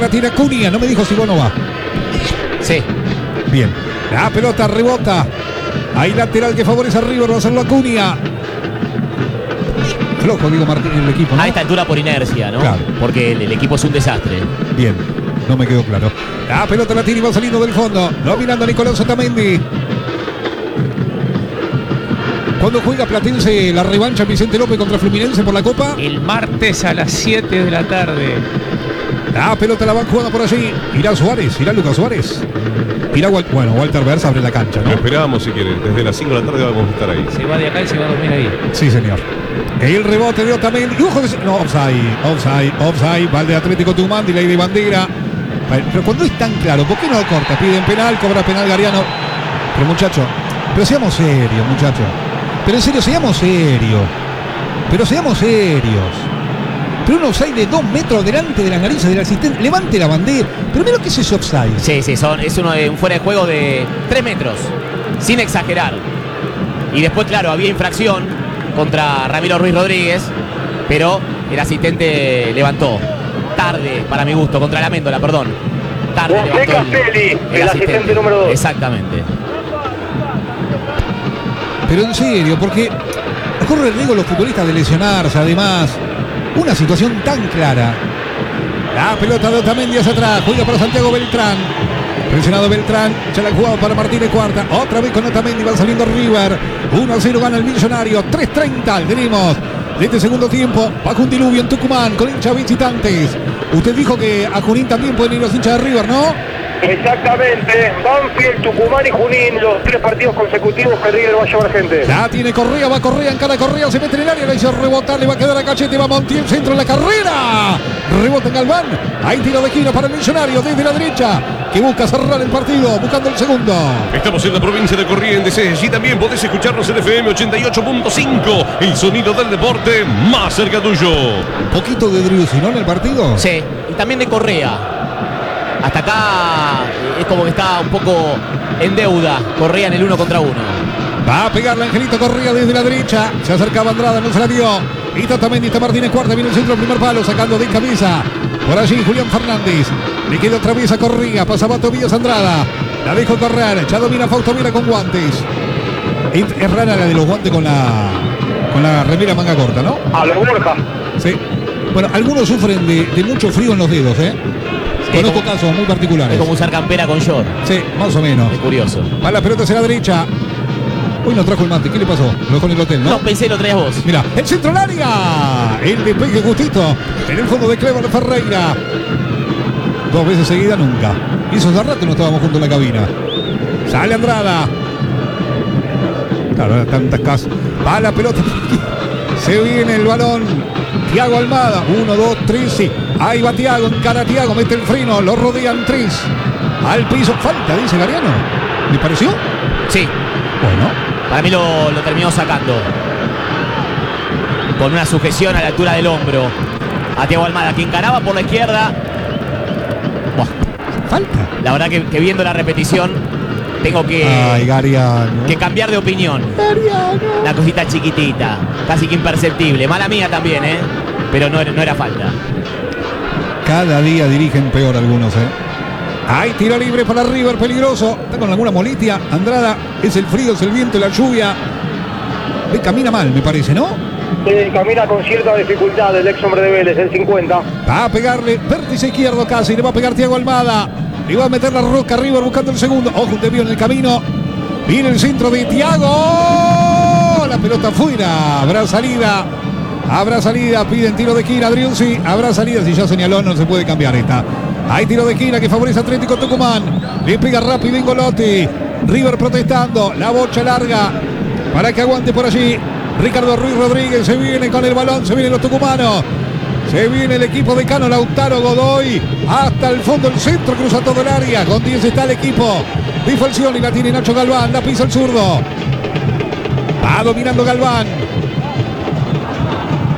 la tiene Acuña. No me dijo si no va. Sí. Bien. La pelota rebota. Hay lateral que favorece a River. Va a hacerlo Acuña. Flojo, digo Martín, el equipo, ¿no? A esta altura por inercia, ¿no? Claro. Porque el equipo es un desastre. Bien. No me quedó claro. La pelota la tiene y va saliendo del fondo. Dominando Nicolás Otamendi. ¿Cuándo juega Platense la revancha Vicente López contra Fluminense por la Copa? El martes a las 7 de la tarde. La pelota la van jugando por allí. Irá Suárez, irá Lucas Suárez. Irá Walter Versa abre la cancha, ¿no? Lo esperamos si quieren. Desde las 5 de la tarde vamos a estar ahí. Se va de acá y se va a dormir ahí. Sí, señor. El rebote de Otamendi. ¡Ojo! No, offside. Valde Atlético Tucumán, delay de bandera. Pero cuando es tan claro, ¿por qué no lo corta? Piden penal, cobra penal Gariano. Pero muchacho, pero seamos serios, muchacho. Pero en serio, seamos serios. Pero un offside de 2 metros delante de las narices del asistente. Levante la bandera. Pero mira lo que es ese offside. Sí, es un fuera de juego de 3 metros. Sin exagerar. Y después, claro, había infracción contra Ramiro Ruiz Rodríguez. Pero el asistente levantó. Tarde, para mi gusto, contra la Méndola, perdón. Tarde levantó Castelli, el asistente número 2. Exactamente. Pero en serio, porque corre el riesgo los futbolistas de lesionarse, además. Una situación tan clara. La pelota de Otamendi hacia atrás. Juega para Santiago Beltrán. Presionado Beltrán. Ya la ha jugado para Martínez Cuarta. Otra vez con Otamendi. Va saliendo River. 1-0 gana el Millonario. 3:30 tenemos de este segundo tiempo. Bajo un diluvio en Tucumán con hinchas visitantes. Usted dijo que a Junín también pueden ir los hinchas de River, ¿no? Exactamente, Banfield, Tucumán y Junín, los 3 partidos consecutivos que River va a llevar gente. La tiene Correa, va Correa en cada Correa, se mete en el área, le hizo rebotar, le va a quedar a Cachete, va Montiel, centro de la carrera. Rebota en Galván, hay tiro de esquina para el Millonario desde la derecha, que busca cerrar el partido, buscando el segundo. Estamos en la provincia de Corrientes, allí también podés escucharnos en FM 88.5, el sonido del deporte más cerca tuyo. Poquito de Driussi, ¿no? En el partido. Sí, y también de Correa. Hasta acá es como que está un poco en deuda. Correa en el 1 contra 1. Va a pegarle Angelito Correa desde la derecha. Se acercaba Andrada, no se la dio. Y Otamendi, está Martínez Cuarta, viene el centro, primer palo, sacando de cabeza. Por allí Julián Fernández. Le queda otra vez a Correa, pasaba Tobías Andrada. La dejó correr, ya domina Fausto Vera con guantes. Es rara la de los guantes con la remera manga corta, ¿no? A los Borja. Sí. Bueno, algunos sufren de mucho frío en los dedos, ¿eh? Conozco casos muy particulares. Es como usar campera con short. Sí, más o menos. Es curioso. Va la pelota hacia la derecha. Hoy no trajo el mate. ¿Qué le pasó? Lo dejó en el hotel, ¿no? No, pensé lo traías vos. Mira, el centro al área. El despeje justito. En el fondo de Cleber Ferreira. 2 veces seguida nunca. Y eso de rato no estábamos juntos en la cabina. Sale Andrada. Claro, tantas casas. Va la pelota. Se viene el balón. Thiago Almada. 1, 2, 3, sí. Ahí va Thiago, encara a Thiago, mete el freno, lo rodean 3. Al piso, falta, dice Gariano. ¿Le pareció? Sí. Bueno. Para mí lo terminó sacando. Con una sujeción a la altura del hombro. A Thiago Almada, que encaraba por la izquierda. Buah. Falta. La verdad que viendo la repetición, tengo que cambiar de opinión. Gariano. Una cosita chiquitita, casi que imperceptible. Mala mía también, pero no era falta. Cada día dirigen peor algunos, Hay tiro libre para River, peligroso. Está con alguna molestia. Andrada, es el frío, es el viento, la lluvia. Camina mal, me parece, ¿no? Camina con cierta dificultad el ex hombre de Vélez, el 50. Va a pegarle, vértice izquierdo casi, le va a pegar Thiago Almada. Le va a meter la rosca a River buscando el segundo. Ojo, un desvío en el camino. Viene el centro de Thiago. La pelota afuera. Habrá salida, piden tiro de esquina, Driussi. Habrá salida, si ya señaló, no se puede cambiar esta. Hay tiro de esquina que favorece a Atlético Tucumán. Le pega rápido Ingolotti. River protestando, la bocha larga para que aguante por allí. Ricardo Ruiz Rodríguez se viene con el balón, se vienen los tucumanos. Se viene el equipo de Cano, Lautaro Godoy. Hasta el fondo, el centro, cruza todo el área. Con 10 está el equipo. Difalción y la tiene Nacho Galván, la pisa el zurdo. Va dominando Galván.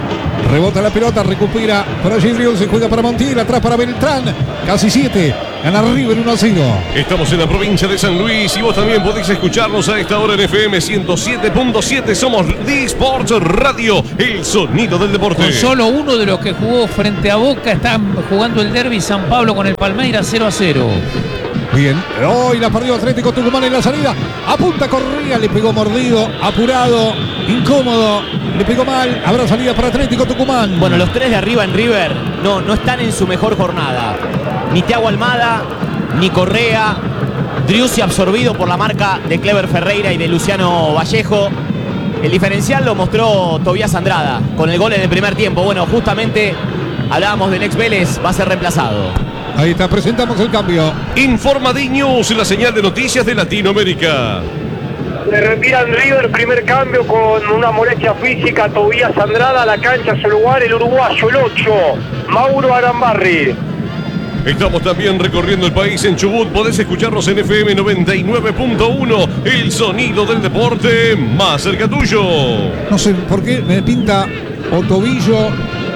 Rebota la pelota, recupera por allí Drius, se juega para Montiel, atrás para Beltrán. Casi 7. Gana River 1-0. Estamos en la provincia de San Luis y vos también podés escucharnos a esta hora en FM 107.7. Somos D-Sports Radio, el sonido del deporte. Con solo uno de los que jugó frente a Boca, está jugando el derbi San Pablo con el Palmeiras 0-0. Bien, hoy la perdió Atlético Tucumán en la salida. Apunta Correa, le pegó mordido, apurado, incómodo, le pegó mal. Habrá salida para Atlético Tucumán. Bueno, los tres de arriba en River no están en su mejor jornada. Ni Thiago Almada, ni Correa. Driussi absorbido por la marca de Clever Ferreira y de Luciano Vallejo. El diferencial lo mostró Tobías Andrada con el gol en el primer tiempo. Bueno, justamente hablábamos del ex Vélez, va a ser reemplazado. Ahí está, presentamos el cambio. Informa D-News, la señal de noticias de Latinoamérica. Se retira en River, primer cambio con una molestia física, Tobías Andrada, a la cancha a su lugar el uruguayo, el 8, Mauro Arambarri. Estamos también recorriendo el país en Chubut. Podés escucharnos en FM 99.1, el sonido del deporte más cerca tuyo. No sé por qué me pinta o tobillo,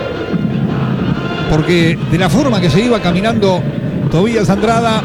porque de la forma que se iba caminando Tobías Andrada,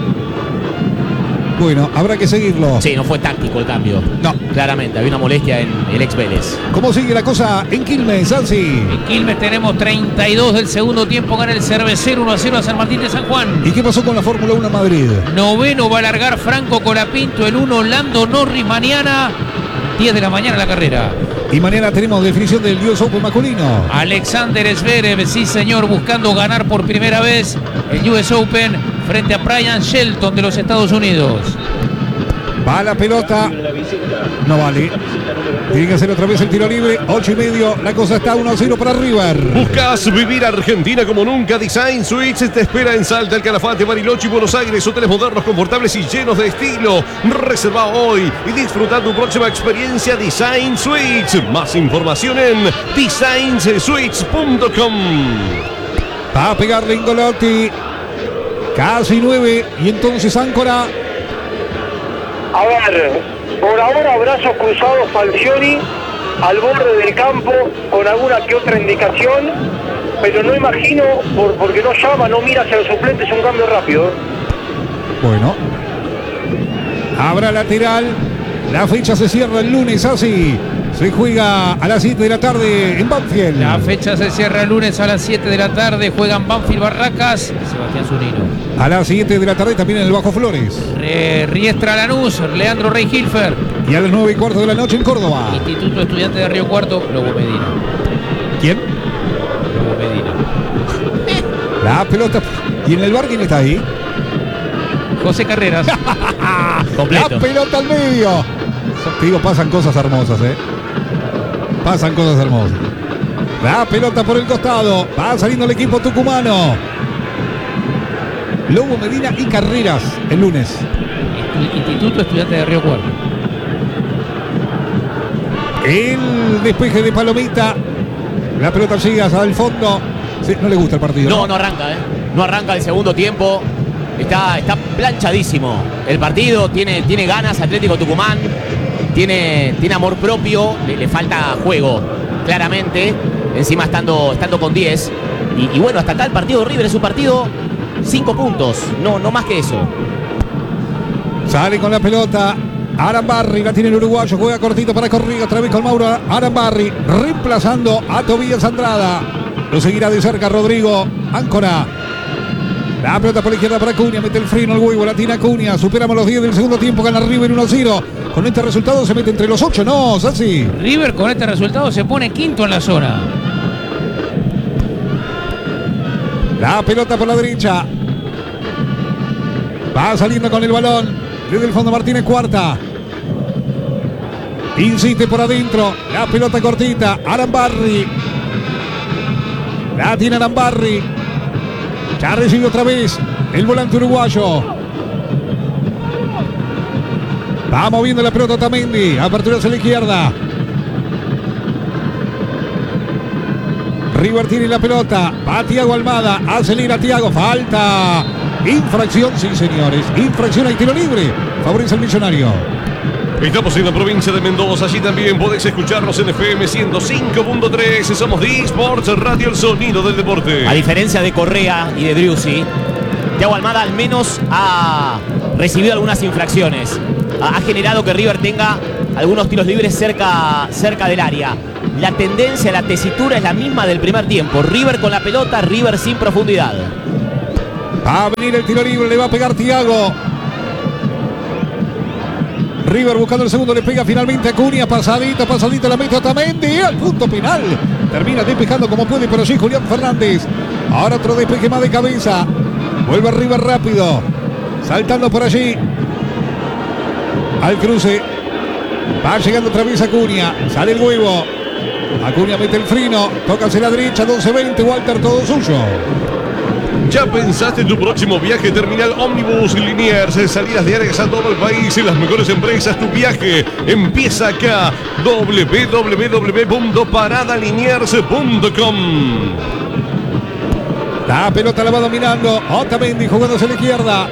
bueno, habrá que seguirlo. Sí, no fue táctico el cambio. No. Claramente, había una molestia en el ex Vélez. ¿Cómo sigue la cosa en Quilmes, Sansi? En Quilmes tenemos 32 del segundo tiempo, gana el Cervecero 1-0 a San Martín de San Juan. ¿Y qué pasó con la Fórmula 1 Madrid? Noveno va a largar Franco Colapinto, el 1 Lando Norris mañana, 10 de la mañana la carrera. Y mañana tenemos definición del US Open masculino. Alexander Zverev, sí señor, buscando ganar por primera vez el US Open frente a Brian Shelton de los Estados Unidos. Va la pelota. No vale. Tiene que hacer otra vez el tiro libre. 8:30. La cosa está 1-0 para River. ¿Buscas vivir Argentina como nunca? Design Suites te espera en Salta, El Calafate, Bariloche y Buenos Aires. Hoteles modernos, confortables y llenos de estilo. Reserva hoy y disfruta tu próxima experiencia Design Suites. Más información en designsuites.com. Va a pegarle Ingolotti. Casi 9. Y entonces Áncora. A ver, por ahora brazos cruzados Falcioni al borde del campo con alguna que otra indicación, pero no imagino, porque no llama, no mira hacia los suplentes, un cambio rápido. Bueno. Habrá lateral. La fecha se cierra el lunes, así. Se juega a las 7 de la tarde en Banfield. La fecha se cierra el lunes a las 7 de la tarde. Juegan Banfield Barracas y Sebastián Zunino. A las 7 de la tarde también en el Bajo Flores. Riestra Lanús, Leandro Rey Hilfer. Y a las 9:15 de la noche en Córdoba. Instituto Estudiante de Río Cuarto, Lobo Medina. ¿Quién? Lobo Medina. La pelota. ¿Y en el bar quién está ahí? José Carreras. Completo. La pelota al medio. Te digo, pasan cosas hermosas, Pasan cosas hermosas. La pelota por el costado. Va saliendo el equipo tucumano. Lobo Medina y Carreras el lunes. Instituto Estudiante de Río Cuarto. El despeje de Palomita. La pelota llega al fondo. Sí, no le gusta el partido. No arranca, No arranca el segundo tiempo. Está planchadísimo el partido. Tiene ganas Atlético Tucumán. Tiene amor propio. Le falta juego, claramente. Encima estando con 10. Y bueno, hasta acá el partido de River es un partido 5 puntos. No más que eso. Sale con la pelota Arambarri, la tiene el uruguayo, juega cortito para Corriga, otra vez con Mauro Arambarri, reemplazando a Tobías Andrada. Lo seguirá de cerca Rodrigo Áncora. La pelota por la izquierda para Acuña, mete el freno al huevo, la tiene Acuña. Superamos los 10 del segundo tiempo, gana River 1-0. Con este resultado se mete entre los 8, ¿no, Sassi? River con este resultado se pone quinto en la zona. La pelota por la derecha. Va saliendo con el balón. Desde el fondo Martínez Cuarta. Insiste por adentro. La pelota cortita. Arambarri. La tiene Arambarri. Ya recibe otra vez el volante uruguayo. Va moviendo la pelota Otamendi. Apertura hacia la izquierda. River tiene la pelota. Va Thiago Almada. Acelera Thiago. Falta. Infracción, sí señores. Infracción, hay tiro libre. Favorece al Millonario. Estamos en la provincia de Mendoza. Allí también podés escucharnos en FM 105.3. Somos D-Sports Radio, el sonido del deporte. A diferencia de Correa y de Driussi, Thiago Almada al menos ha recibido algunas infracciones. Ha generado que River tenga algunos tiros libres cerca del área. La tendencia, la tesitura es la misma del primer tiempo. River con la pelota, River sin profundidad. Va a venir el tiro libre, le va a pegar Thiago. River buscando el segundo, le pega finalmente a Cunha, pasadita, la mete Otamendi al punto penal. Termina despejando como puede por allí Julián Fernández. Ahora otro despeje más de cabeza. Vuelve River rápido. Saltando por allí. Al cruce. Va llegando otra vez Acuña. Sale el huevo. Acuña mete el freno. Toca hacia la derecha. 12-20. Walter, todo suyo. ¿Ya pensaste en tu próximo viaje? Terminal Omnibus Liniers, salidas diarias a todo el país y las mejores empresas. Tu viaje empieza acá. www.paradaliniers.com. La pelota la va dominando Otamendi jugando hacia la izquierda.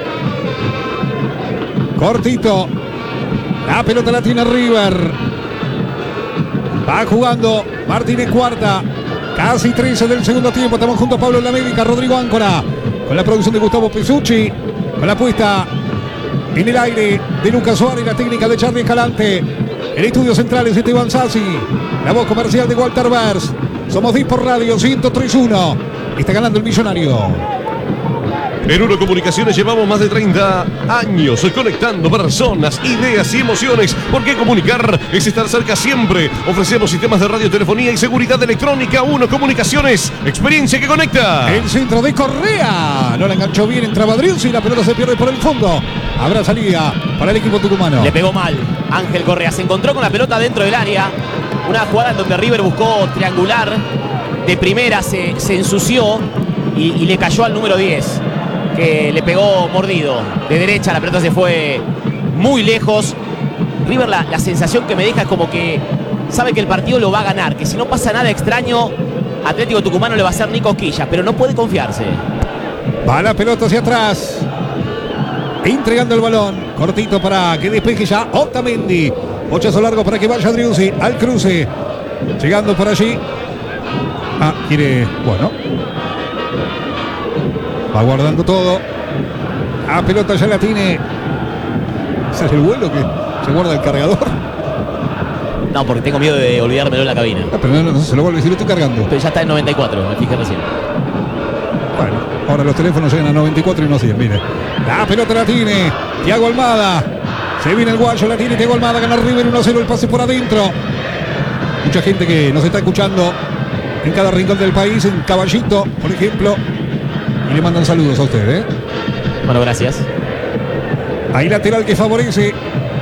Cortito. La pelota la tiene River. Va jugando Martínez Cuarta. Casi 13 del segundo tiempo. Estamos junto a Pablo en la médica, Rodrigo Áncora. Con la producción de Gustavo Pesucci. Con la puesta en el aire de Lucas Suárez. La técnica de Charlie Escalante. El estudio central es Esteban Sassi. La voz comercial de Walter Vers. Somos D-Sport Radio 103.1. Está ganando el millonario. En Uno Comunicaciones llevamos más de 30 años conectando personas, ideas y emociones. Porque comunicar es estar cerca siempre. Ofrecemos sistemas de radiotelefonía y seguridad electrónica. Uno Comunicaciones, experiencia que conecta. El centro de Correa. No la enganchó bien, entraba Driussi y la pelota se pierde por el fondo. Habrá salida para el equipo tucumano. Le pegó mal Ángel Correa. Se encontró con la pelota dentro del área. Una jugada en donde River buscó triangular. De primera se ensució y le cayó al número 10. Que le pegó mordido. De derecha la pelota se fue muy lejos. River la sensación que me deja es como que sabe que el partido lo va a ganar. Que si no pasa nada extraño, Atlético Tucumano le va a hacer ni cosquillas. Pero no puede confiarse. Va la pelota hacia atrás. Entregando el balón. Cortito para que despeje ya Otamendi. Bochazo largo para que vaya Driussi al cruce. Llegando por allí. Quiere... Bueno. Va guardando todo. La pelota ya la tiene. ¿Ese es el vuelo que se guarda el cargador? No, porque tengo miedo de olvidármelo en la cabina. Pero no se lo vuelve a decir, lo estoy cargando. Pero ya está en 94, me fijé recién. Bueno, ahora los teléfonos llegan a 94 y no 100, mire. La pelota la tiene Thiago Almada. Se viene el guayo, la tiene Thiago Almada. Gana River 1-0, el pase por adentro. Mucha gente que nos está escuchando en cada rincón del país, en Caballito, por ejemplo. Y le mandan saludos a usted, ¿eh? Bueno, gracias. Hay lateral que favorece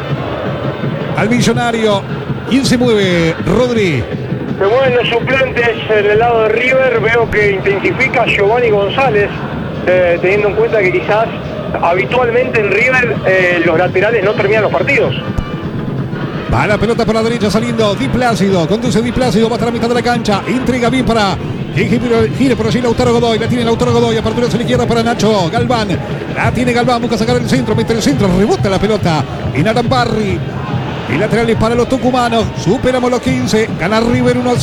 al millonario. ¿Quién se mueve? Rodri. Se mueven los suplentes en el lado de River. Veo que intensifica Giovanni González, teniendo en cuenta que quizás habitualmente en River los laterales no terminan los partidos. Va la pelota por la derecha saliendo Di Plácido. Conduce Di Plácido, va hasta la mitad de la cancha. Entrega bien para que gire por allí Lautaro Godoy. La tiene Lautaro Godoy. Apertura hacia la izquierda para Nacho Galván. La tiene Galván, busca sacar el centro. Mete el centro, rebota la pelota en Arambarri. Y laterales para los tucumanos. Superamos los 15. Gana River 1-0.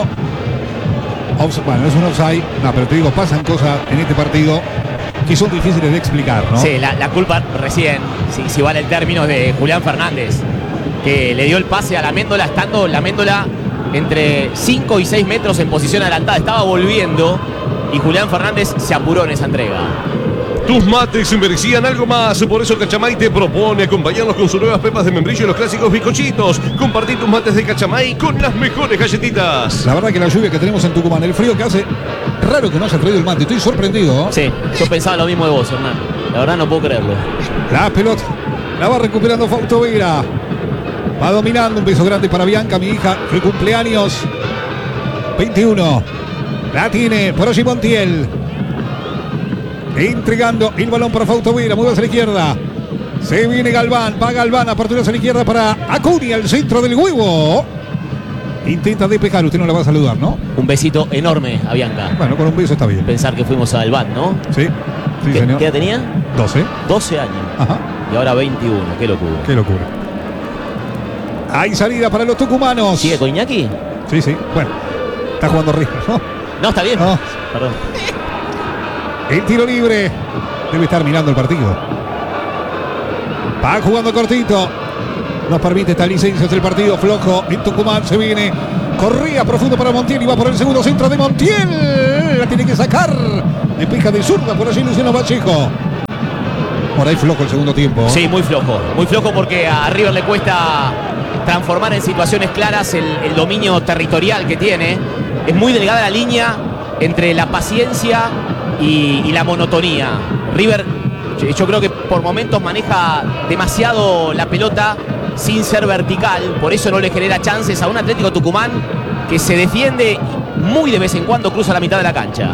Bueno, es un offside. No, pero te digo, pasan cosas en este partido que son difíciles de explicar, ¿no? Sí, la culpa recién, si vale el término, de Julián Fernández, que le dio el pase a la Méndola, estando la Méndola entre 5 y 6 metros en posición adelantada. Estaba volviendo y Julián Fernández se apuró en esa entrega. Tus mates merecían algo más, por eso Cachamay te propone acompañarnos con sus nuevas pepas de membrillo y los clásicos bizcochitos. Compartir tus mates de Cachamay con las mejores galletitas. La verdad que la lluvia que tenemos en Tucumán, el frío que hace, raro que no haya traído el mate, estoy sorprendido. Sí, yo pensaba lo mismo de vos, Hernán. La verdad no puedo creerlo. La pelota la va recuperando Fausto Vera. Va dominando, un beso grande para Bianca, mi hija, que cumpleaños 21. La tiene por allí Montiel. Entregando el balón para Fausto Vera, mueve hacia la izquierda. Se viene Galván, va Galván, apertura hacia la izquierda para Acuña, el centro del huevo. Intenta despejar, usted no la va a saludar, ¿no? Un besito enorme a Bianca. Bueno, con un beso está bien. Pensar que fuimos a Albán, ¿no? Sí, sí, señor. ¿Qué edad tenía? 12. 12 años. Ajá. Y ahora 21, qué locura. Qué locura. Hay salida para los tucumanos. ¿Sigue con Iñaki? Sí, sí. Bueno, está jugando River, ¿no? No, está bien. No. Perdón. El tiro libre. Debe estar mirando el partido. Va jugando cortito. Nos permite esta licencia del partido flojo. En Tucumán se viene. Corría profundo para Montiel y va por el segundo centro de Montiel. La tiene que sacar. De pija de zurda por allí Luciano Vallejo. Por ahí flojo el segundo tiempo. Sí, muy flojo. Muy flojo porque a River le cuesta transformar en situaciones claras el dominio territorial que tiene. Es muy delgada la línea entre la paciencia y la monotonía. River, yo creo que por momentos maneja demasiado la pelota sin ser vertical, por eso no le genera chances a un Atlético Tucumán que se defiende muy de vez en cuando, cruza la mitad de la cancha.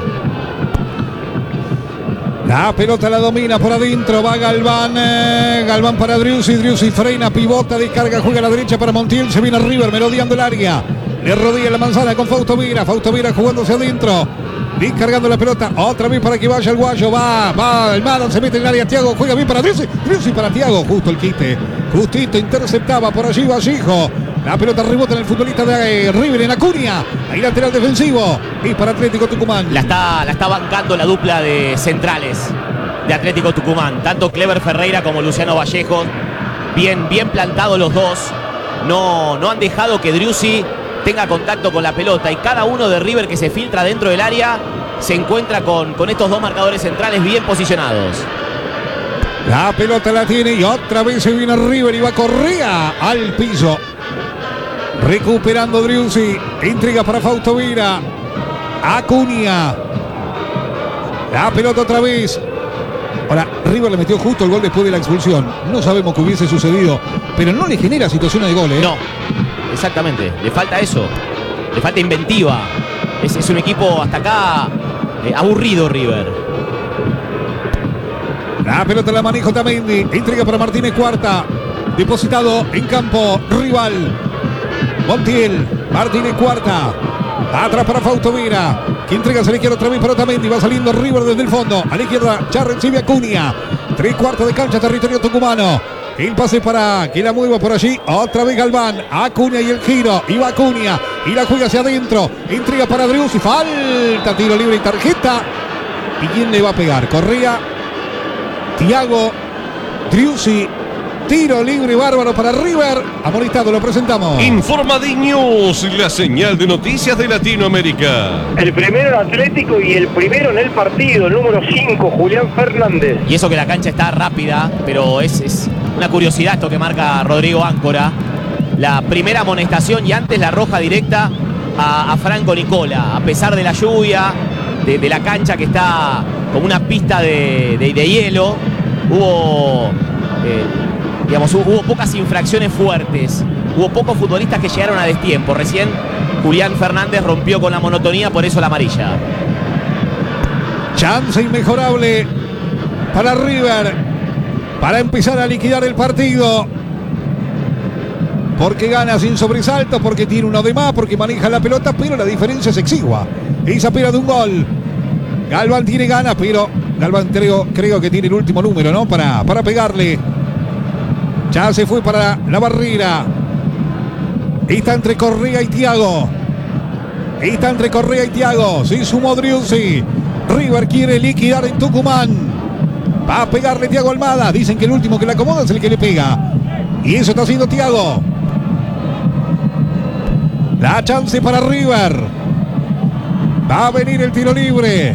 La pelota la domina por adentro, va Galván, Galván para Driussi, Driussi frena, pivota, descarga, juega a la derecha para Montiel, se viene River merodeando el área, le rodilla la manzana con Fausto Vera jugándose adentro, descargando la pelota, otra vez para que vaya el guayo, va Almada, se mete en el área, Thiago juega bien para Driussi, Driussi para Thiago, justo el quite, justito interceptaba por allí Vallejo. La pelota rebota en el futbolista de River en Acuña. Ahí lateral defensivo. Y para Atlético Tucumán. La está bancando la dupla de centrales de Atlético Tucumán. Tanto Clever Ferreira como Luciano Vallejo. Bien plantados los dos. No han dejado que Driussi tenga contacto con la pelota. Y cada uno de River que se filtra dentro del área se encuentra con estos dos marcadores centrales bien posicionados. La pelota la tiene y otra vez se viene River y va Correa al piso. Recuperando Driussi. Intriga para Fausto Vera. Acuña. La pelota otra vez. Ahora, River le metió justo el gol después de la expulsión. No sabemos qué hubiese sucedido, pero no le genera situaciones de gol, ¿eh? No, exactamente. Le falta eso. Le falta inventiva. Es un equipo hasta acá aburrido, River. La pelota la maneja Otamendi. Intriga para Martínez Cuarta. Depositado en campo rival. Montiel, Martínez Cuarta. Atrás para Fausto Vera. Que entrega a la izquierda otra vez para Otamendi. Va saliendo River desde el fondo. A la izquierda ya recibe Acuña. 3/4 de cancha, territorio tucumano. El pase para que la mueva por allí. Otra vez Galván. Acuña y el giro. Y va Acuña. Y la juega hacia adentro. Intriga para Driussi. Falta, tiro libre y tarjeta. ¿Y quién le va a pegar? Correa. Thiago. Driussi. Tiro libre bárbaro para River. Amonestado, lo presentamos. Informa D-News, la señal de noticias de Latinoamérica. El primero en Atlético y el primero en el partido, el número 5, Julián Fernández. Y eso que la cancha está rápida, pero es una curiosidad esto que marca Rodrigo Áncora. La primera amonestación y antes la roja directa a Franco Nicola. A pesar de la lluvia, de la cancha que está como una pista de hielo, hubo pocas infracciones fuertes. Hubo pocos futbolistas que llegaron a destiempo. Recién Julián Fernández rompió con la monotonía, por eso la amarilla. Chance inmejorable para River para empezar a liquidar el partido. Porque gana sin sobresalto, porque tiene uno de más, porque maneja la pelota, pero la diferencia es exigua. Esa pena de un gol. Galván tiene ganas, pero Galván creo que tiene el último número, ¿no? Para pegarle. Ya se fue para la barrera. Está entre Correa y Thiago. Se sumó Driussi. River quiere liquidar en Tucumán. Va a pegarle Thiago Almada. Dicen que el último que le acomoda es el que le pega. Y eso está haciendo Thiago. La chance para River. Va a venir el tiro libre.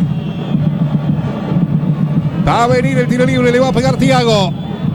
Le va a pegar Thiago.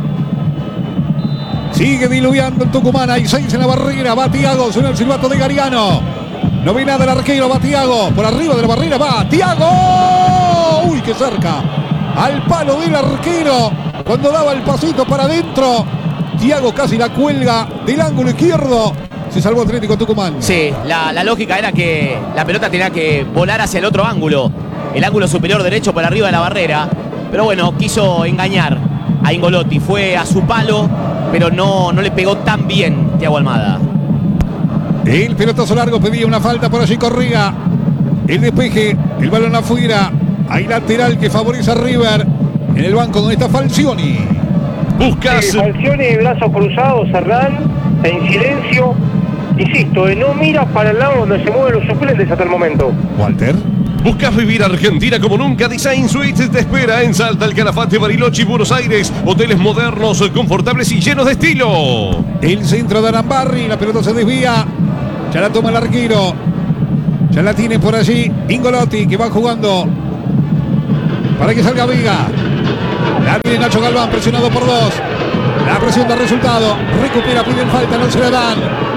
Sigue diluviando el Tucumán. Hay 6 en la barrera. Va Thiago. Suena el silbato de Gariano. No ve nada el arquero. Va Thiago. Por arriba de la barrera va Thiago. Uy, qué cerca. Al palo del arquero. Cuando daba el pasito para adentro. Thiago casi la cuelga del ángulo izquierdo. Se salvó Atlético Tucumán. Sí, la lógica era que la pelota tenía que volar hacia el otro ángulo. El ángulo superior derecho por arriba de la barrera. Pero bueno, quiso engañar a Ingolotti. Fue a su palo, pero no le pegó tan bien Thiago Almada. El pelotazo largo pedía una falta por allí Correa. El despeje, el balón afuera. Hay lateral que favorece a River. En el banco donde está Falcioni. Buscas. Falcioni, brazo cruzado, Hernán. en silencio. Insisto, no mira para el lado donde se mueven los suplentes hasta el momento. Walter. ¿Buscas vivir Argentina como nunca? Design Suites te espera en Salta, El Calafate, Bariloche y Buenos Aires. Hoteles modernos, confortables y llenos de estilo. El centro de Arambarri, la pelota se desvía. Ya la toma el arquero. Ya la tiene por allí Ingolotti, que va jugando para que salga Vega. La tiene Nacho Galván, presionado por dos. La presión da resultado. Recupera, piden falta, no se la dan.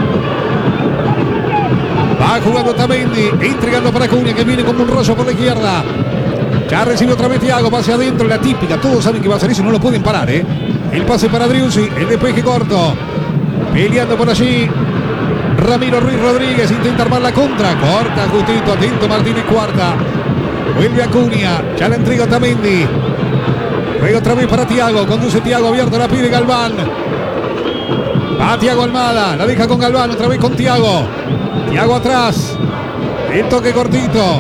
Va jugando Tamendi, entregando para Cunha, que viene como un rollo por la izquierda. Ya recibe otra vez Thiago, pase adentro, la típica. Todos saben que va a ser eso, no lo pueden parar, ¿eh? El pase para Driussi, el despeje corto. Peleando por allí Ramiro Ruiz Rodríguez, intenta armar la contra. Corta justito, atento Martínez Cuarta. Vuelve a Cunha, ya la entrega Tamendi. Juega otra vez para Thiago, conduce Thiago abierto, la pide Galván. Va Thiago Almada, la deja con Galván, otra vez con Thiago. Thiago atrás, el toque cortito.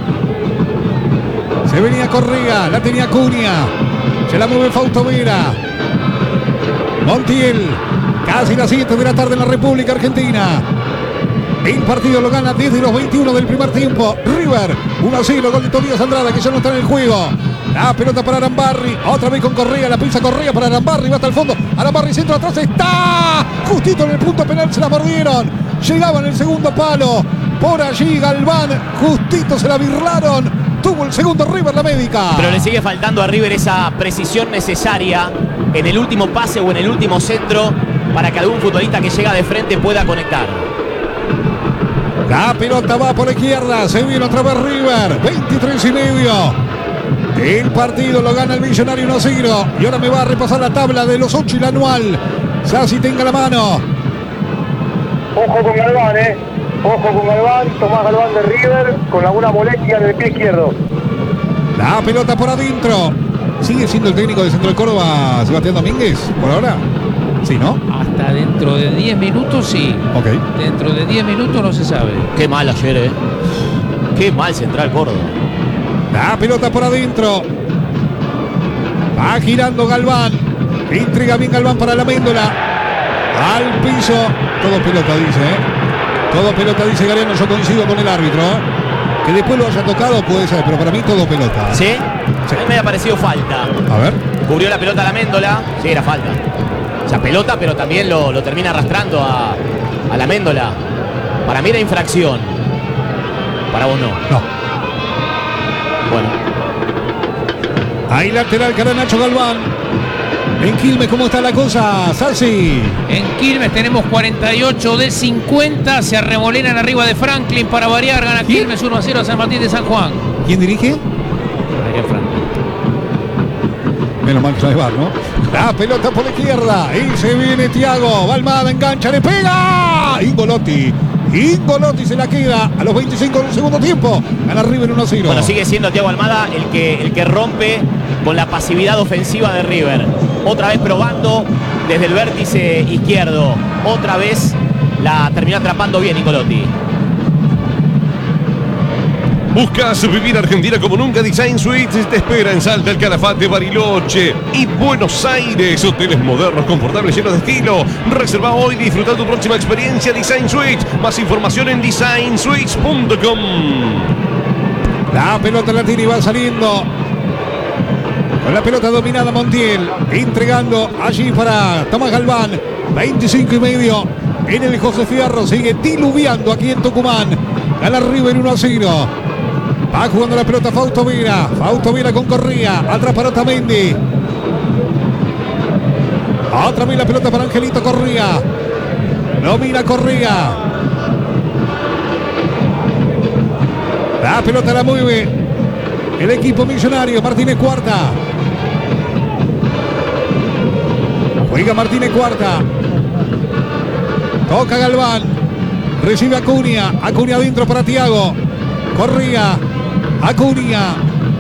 Se venía Correa, la tenía Cunha. Se la mueve Fausto Vera. Montiel, casi las 7 de la tarde en la República Argentina. El partido lo gana desde los 21 del primer tiempo. River, 1-0, gol de Tobias Andrada, que ya no está en el juego. La pelota para Arambarri, otra vez con Correa, la pisa Correa para Arambarri, va hasta el fondo. Arambarri centro atrás, está justito en el punto penal, se la mordieron. Llegaba en el segundo palo. Por allí Galván, justito se la birlaron. Tuvo el segundo River, la médica. Pero le sigue faltando a River esa precisión necesaria en el último pase o en el último centro para que algún futbolista que llega de frente pueda conectar. La pelota va por la izquierda, se viene otra vez River, 23:30. El partido lo gana el Millonario 1-0. Y ahora me va a repasar la tabla de los 8 y la anual. Sassi tenga la mano. Ojo con Galván, Ojo con Galván, Tomás Galván de River, con alguna molestia en el pie izquierdo. La pelota por adentro. ¿Sigue siendo el técnico de Centro de Córdoba Sebastián Domínguez por ahora? Sí, ¿no? Hasta dentro de 10 minutos sí. Ok. Dentro de 10 minutos no se sabe. Qué mal ayer, Qué mal Central Córdoba. La pelota por adentro. Va girando Galván. Entrega bien Galván para la Méndola. Al piso. Todo pelota dice, Todo pelota dice Galeano. Yo coincido con el árbitro, Que después lo haya tocado puede ser, pero para mí todo pelota. ¿Sí? Sí. A mí me ha parecido falta. A ver. Cubrió la pelota a la Méndola. Sí, era falta. O sea, pelota, pero también lo termina arrastrando a la Méndola. Para mí era infracción. Para vos no. No. Bueno. Ahí lateral para Nacho Galván. En Quilmes, ¿cómo está la cosa, Sassi? En Quilmes tenemos 48 de 50. Se arremolenan arriba de Franklin para variar. Gana Quilmes 1-0 a San Martín de San Juan. ¿Quién dirige? Menos mal que no hay VAR, ¿no? La pelota por la izquierda. Y se viene Thiago. Almada engancha, le pega. Ingolotti se la queda a los 25 del segundo tiempo. Gana River 1-0. Bueno, sigue siendo Thiago Almada el que rompe con la pasividad ofensiva de River. Otra vez probando desde el vértice izquierdo. Otra vez la terminó atrapando bien Ingolotti. ¿Buscas vivir Argentina como nunca? Design Suites te espera en Salta, El Calafate, Bariloche y Buenos Aires. Hoteles modernos, confortables, llenos de estilo. Reserva hoy y disfruta tu próxima experiencia Design Suites. Más información en designsuites.com. La pelota la tiene y va saliendo. Con la pelota dominada Montiel. Entregando allí para Tomás Galván. 25:30 en el José Fierro. Sigue diluviando aquí en Tucumán. Gana River 1-0. Va jugando la pelota Fausto Vera. Fausto Vera con Correa. Atrás para Otamendi. Otra vez la pelota para Angelito Correa. Domina Correa. La pelota la mueve el equipo millonario. Martínez Cuarta. Juega Martínez Cuarta. Toca Galván. Recibe Acuña. Acuña adentro para Thiago. Correa. Acuña.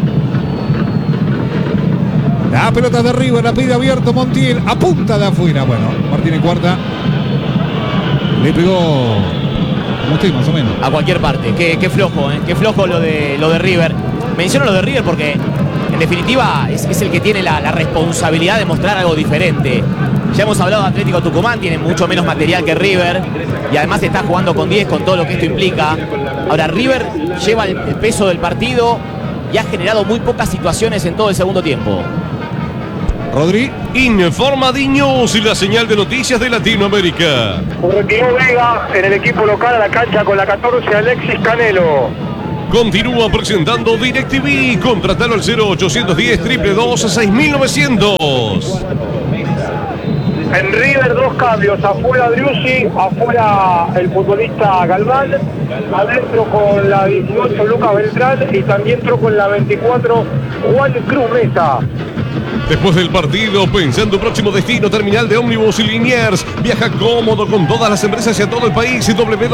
La pelota de River. La pide abierto Montiel. A punta de afuera. Bueno, Martínez Cuarta. Le pegó como usted, más o menos. A cualquier parte. Qué flojo, Qué flojo lo de River. Menciono lo de River porque en definitiva es el que tiene la responsabilidad de mostrar algo diferente. Ya hemos hablado de Atlético Tucumán, tiene mucho menos material que River y además está jugando con 10 con todo lo que esto implica. Ahora River lleva el peso del partido y ha generado muy pocas situaciones en todo el segundo tiempo. Rodri. Informa News y la señal de noticias de Latinoamérica. Retiró Vega en el equipo local a la cancha con la 14 Alexis Canelo. Continúa presentando DirecTV. Contratalo al 0810 222 6900. En River 2 cambios, afuera Driussi, afuera el futbolista Galván, adentro con la 18 Lucas Beltrán y también entró con la 24 Juan Cruz Mesa. Después del partido, pensando próximo destino, terminal de ómnibus y Liniers. Viaja cómodo con todas las empresas y a todo el país.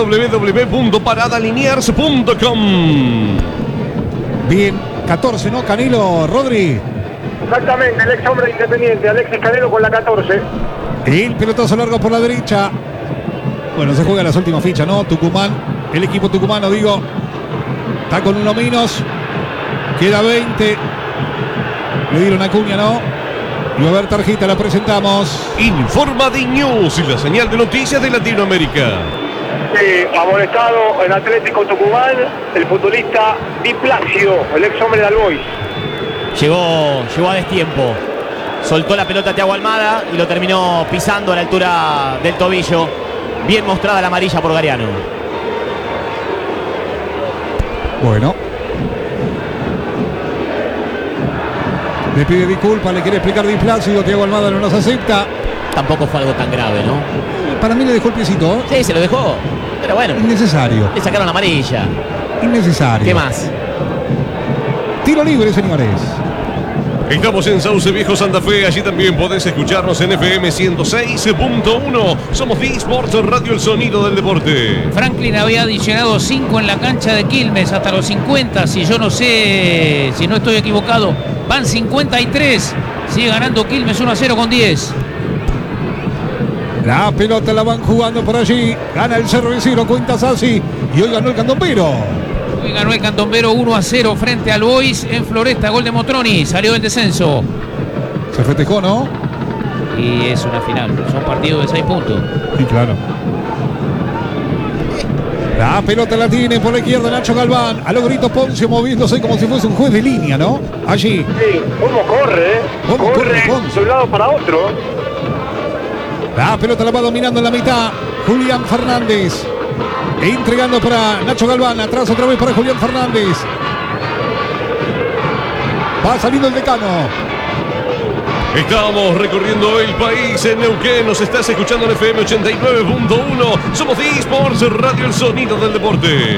www.paradaliniers.com. Bien, 14, ¿no? Canelo, Rodri. Exactamente, el ex hombre Independiente, Alexis Canelo con la 14. El pelotazo largo por la derecha. Bueno, se juega las últimas fichas, ¿no? Tucumán, el equipo tucumano, digo, está con uno menos. Queda 20. Le dieron a Acuña, ¿no? Y va a haber tarjeta, la presentamos. Informa News y la señal de noticias de Latinoamérica. Sí, amonestado en Atlético Tucumán, el futbolista Di Placio, el ex hombre de Albois. Llegó a destiempo. Soltó la pelota a Thiago Almada y lo terminó pisando a la altura del tobillo. Bien mostrada la amarilla por Gariano. Bueno. Le pide disculpas, le quiere explicar Di Placio, Thiago Almada no las acepta. Tampoco fue algo tan grave, ¿no? Para mí le dejó el piecito. Sí, se lo dejó. Pero bueno, Innecesario. le sacaron la amarilla. Innecesario. ¿Qué más? Tiro libre, señores. Estamos en Sauce Viejo, Santa Fe. Allí también podés escucharnos en FM 106.1. Somos D-Sports Radio, el sonido del deporte. Franklin había adicionado 5 en la cancha de Quilmes hasta los 50. Si yo no sé, si no estoy equivocado, van 53. Sigue ganando Quilmes 1-0 con 10. La pelota la van jugando por allí. Gana el Cervecero, cuenta Sassi. Y hoy ganó el Candombero. Hoy ganó el Candombero 1-0 frente al Boys en Floresta. Gol de Motroni. Salió del descenso. Se festejó, ¿no? Y es una final. Son partidos de 6 puntos. Sí, claro. La pelota la tiene por la izquierda Nacho Galván. A los gritos Poncio moviéndose como si fuese un juez de línea, ¿no? Allí. Sí, ¿cómo corre? ¿Cómo corre Poncio? De un lado para otro. La pelota la va dominando en la mitad Julián Fernández. Entregando para Nacho Galván. Atrás otra vez para Julián Fernández. Va saliendo el decano. Estamos recorriendo el país en Neuquén. Nos estás escuchando en FM 89.1. Somos D-Sports Radio, el sonido del deporte.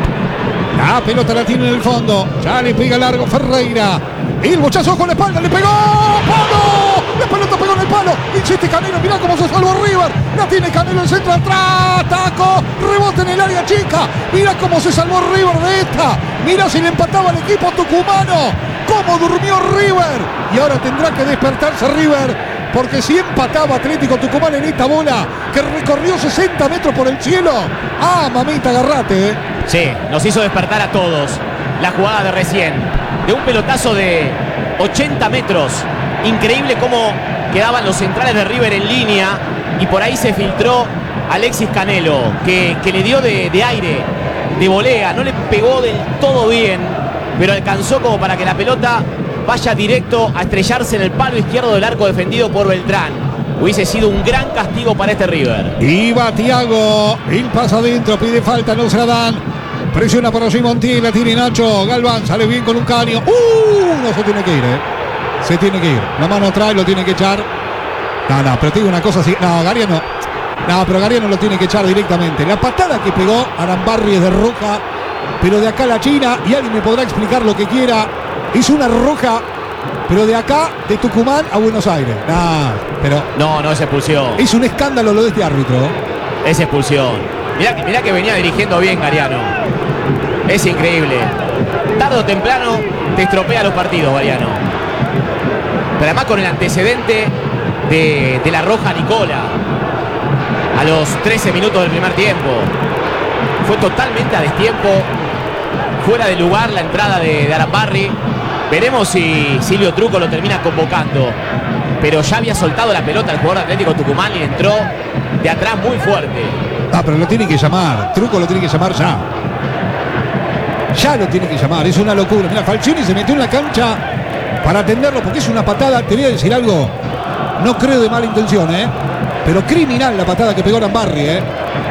La pelota la tiene en el fondo. Ya le pega largo Ferreira. El bochazo con la espalda. Le pegó. ¡Palo! La pelota pegó en el palo. Insiste Canelo. Mirá cómo se salvó River. La tiene Canelo el centro atrás. Taco. Rebote en el área chica. Mirá cómo se salvó River de esta. Mirá si le empataba al equipo tucumano. Cómo durmió River. Y ahora tendrá que despertarse River. Porque si empataba Atlético Tucumán en esta bola que recorrió 60 metros por el cielo. Ah, mamita, agarrate, Sí, nos hizo despertar a todos. La jugada de recién, de un pelotazo de 80 metros. Increíble cómo quedaban los centrales de River en línea. Y por ahí se filtró Alexis Canelo, que le dio de aire, de volea. No le pegó del todo bien, pero alcanzó como para que la pelota vaya directo a estrellarse en el palo izquierdo del arco defendido por Beltrán. Hubiese sido un gran castigo para este River. Y va Thiago. El pasa adentro, pide falta, no se la dan. Presiona por allí Montiel, la tiene Nacho Galván, sale bien con un caño. No se tiene que ir, Se tiene que ir. La mano atrás, lo tiene que echar. No, pero te digo una cosa así. No, Gariano. No, pero Gariano lo tiene que echar directamente. La patada que pegó Arambarri es de roja, pero de acá a la China, y alguien me podrá explicar lo que quiera. Hizo una roja, pero de acá, de Tucumán a Buenos Aires. Pero No es expulsión. es un escándalo lo de este árbitro. Es expulsión. Mirá que venía dirigiendo bien Gariano. Es increíble. Tarde o temprano te estropea los partidos, Gariano. Pero además con el antecedente de la roja Nicola. A los 13 minutos del primer tiempo. Fue totalmente a destiempo. Fuera de lugar la entrada de Arambarri. Veremos si Silvio Truco lo termina convocando. Pero ya había soltado la pelota el jugador de Atlético Tucumán y entró de atrás muy fuerte. Ah, pero lo tiene que llamar. Truco lo tiene que llamar ya. Ya lo tiene que llamar. Es una locura. Mira, Falcioni se metió en la cancha para atenderlo porque es una patada. Te voy a decir algo. No creo de mala intención, pero criminal la patada que pegó Lambarri,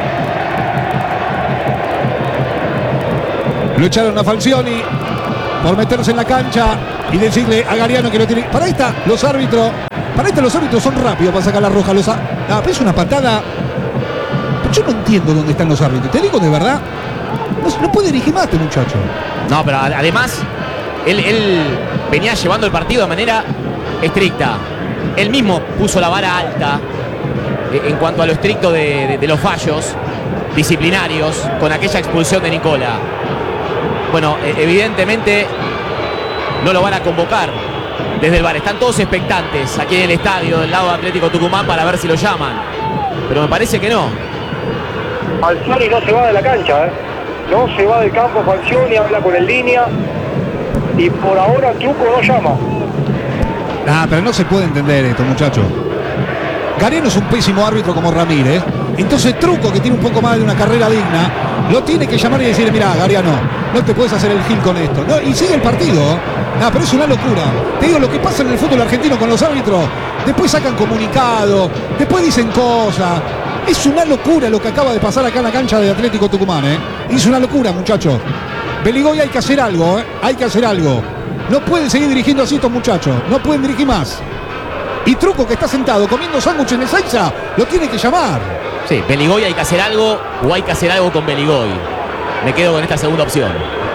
Lo echaron a Falcioni por meterse en la cancha y decirle a Gariano que lo tiene. Para esta los árbitros son rápidos para sacar la roja. Pero es una patada. Yo no entiendo dónde están los árbitros. Te digo de verdad. No puede dirigir más este muchacho. No, pero además él venía llevando el partido de manera estricta. Él mismo puso la vara alta en cuanto a lo estricto de los fallos disciplinarios con aquella expulsión de Nicola. Bueno, evidentemente no lo van a convocar desde el VAR. Están todos expectantes aquí en el estadio del lado de Atlético Tucumán para ver si lo llaman. Pero me parece que no. Falcioni no se va de la cancha, No se va del campo Falcioni, habla con el línea. Y por ahora Truco no llama. Pero no se puede entender esto, muchacho. Gariano es un pésimo árbitro como Ramírez. Entonces Truco, que tiene un poco más de una carrera digna, lo tiene que llamar y decirle: mirá, Gariano, no te puedes hacer el gil con esto. ¿No? Y sigue el partido. Pero es una locura. Te digo, lo que pasa en el fútbol argentino con los árbitros, después sacan comunicados, después dicen cosas. Es una locura lo que acaba de pasar acá en la cancha de Atlético Tucumán, Es una locura, muchachos. Beligoy, hay que hacer algo, Hay que hacer algo. No pueden seguir dirigiendo así estos muchachos. No pueden dirigir más. Y Truco, que está sentado comiendo sándwich en Ezeiza, lo tiene que llamar. Sí, Beligoy hay que hacer algo o hay que hacer algo con Beligoy. Me quedo con esta segunda opción.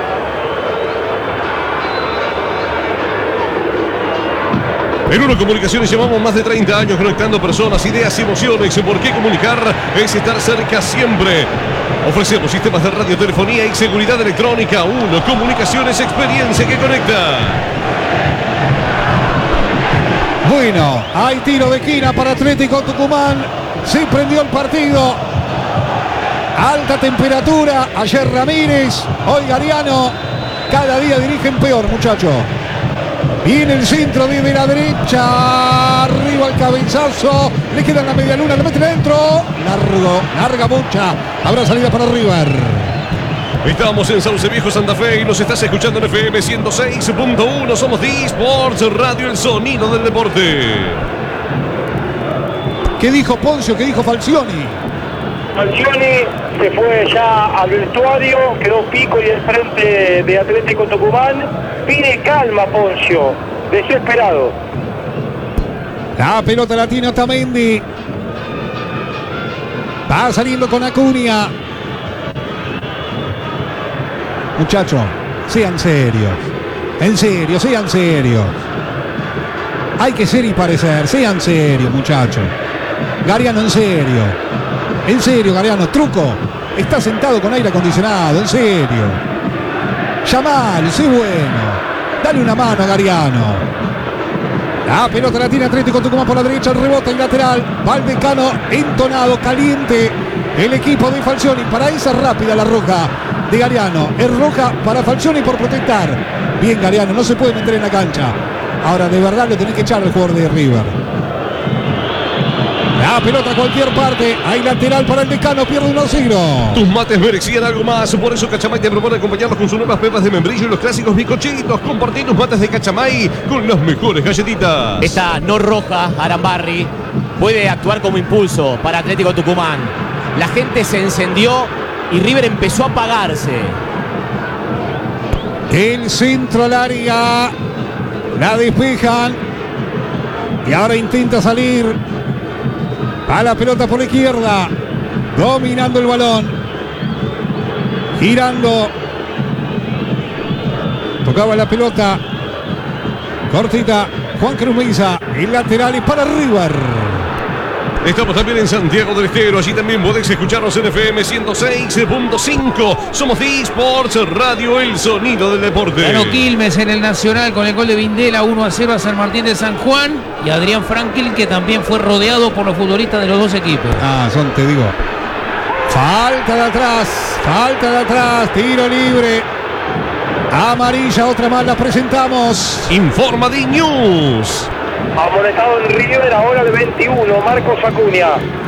En Uno Comunicaciones llevamos más de 30 años conectando personas, ideas y emociones. ¿Por qué comunicar? Es estar cerca siempre. Ofrecemos sistemas de radiotelefonía y seguridad electrónica. Uno Comunicaciones, experiencia que conecta. Bueno, hay tiro de esquina para Atlético Tucumán. Se prendió el partido. Alta temperatura. Ayer Ramírez, hoy Gariano. Cada día dirigen peor, muchachos. Viene el centro desde la derecha. Arriba el cabezazo. Le queda en la media luna. Le mete adentro. Larga mucha. Habrá salida para River. Estamos en Sauce Viejo, Santa Fe, y nos estás escuchando en FM 106.1. Somos D-Sports Radio, el sonido del deporte. ¿Qué dijo Poncio? ¿Qué dijo Falcioni? Falcioni se fue ya al vestuario, quedó pico y al frente de Atlético Tucumán. Pide calma Poncio, desesperado. La pelota la tiene Otamendi. Va saliendo con Acuña. Muchachos, sean serios. En serio, sean serios. Hay que ser y parecer. Sean serios, muchachos. Gariano, en serio. En serio, Gariano. Truco, está sentado con aire acondicionado. En serio. Llamalo, sé bueno. Dale una mano a Gariano. La pelota la tiene Atlético Tucumán por la derecha. El rebote y lateral. Valdecano entonado, caliente. El equipo de Falcioni. Para esa rápida la roja de Gariano. Es roja para Falcioni por protestar. Bien, Gariano, no se puede meter en la cancha. Ahora, de verdad, lo tenés que echar al jugador de River. La pelota a cualquier parte. Hay lateral para el Decano. Pierde 1-0. Tus mates merecían algo más. Por eso Cachamay te propone acompañarlos con sus nuevas pepas de membrillo y los clásicos bizcochitos. Compartí tus mates de Cachamay con las mejores galletitas. Esta no roja, Arambarri, puede actuar como impulso para Atlético Tucumán. La gente se encendió y River empezó a apagarse. El centro al área. La despejan. Y ahora intenta salir. A la pelota por la izquierda. Dominando el balón. Girando. Tocaba la pelota. Cortita. Juan Cruz Mesa. El lateral y para River. Estamos también en Santiago del Estero. Allí también podés escucharnos en FM 106.5. Somos D-Sports Radio, el sonido del deporte. Ganó Quilmes en el Nacional con el gol de Vindela, 1-0 a San Martín de San Juan. Y Adrián Frankel, que también fue rodeado por los futbolistas de los dos equipos. Te digo. Falta de atrás. Tiro libre. Amarilla, otra más la presentamos. Informa D-News. Amonestado en River, ahora de 21, Marcos Acuña.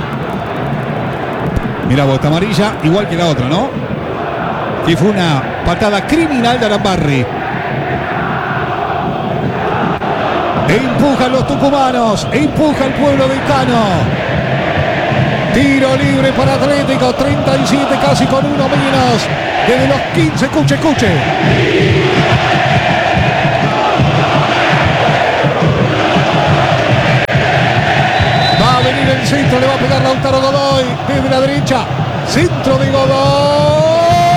Mira vos, esta amarilla, igual que la otra, ¿no? Que fue una patada criminal de Arambarri. E empujan los tucumanos, e empuja el pueblo de Cano. Tiro libre para Atlético, 37 casi con uno menos. Desde los 15, escuche. Va a venir el centro, le va a pegar Lautaro Godoy desde la derecha. Centro de Godoy.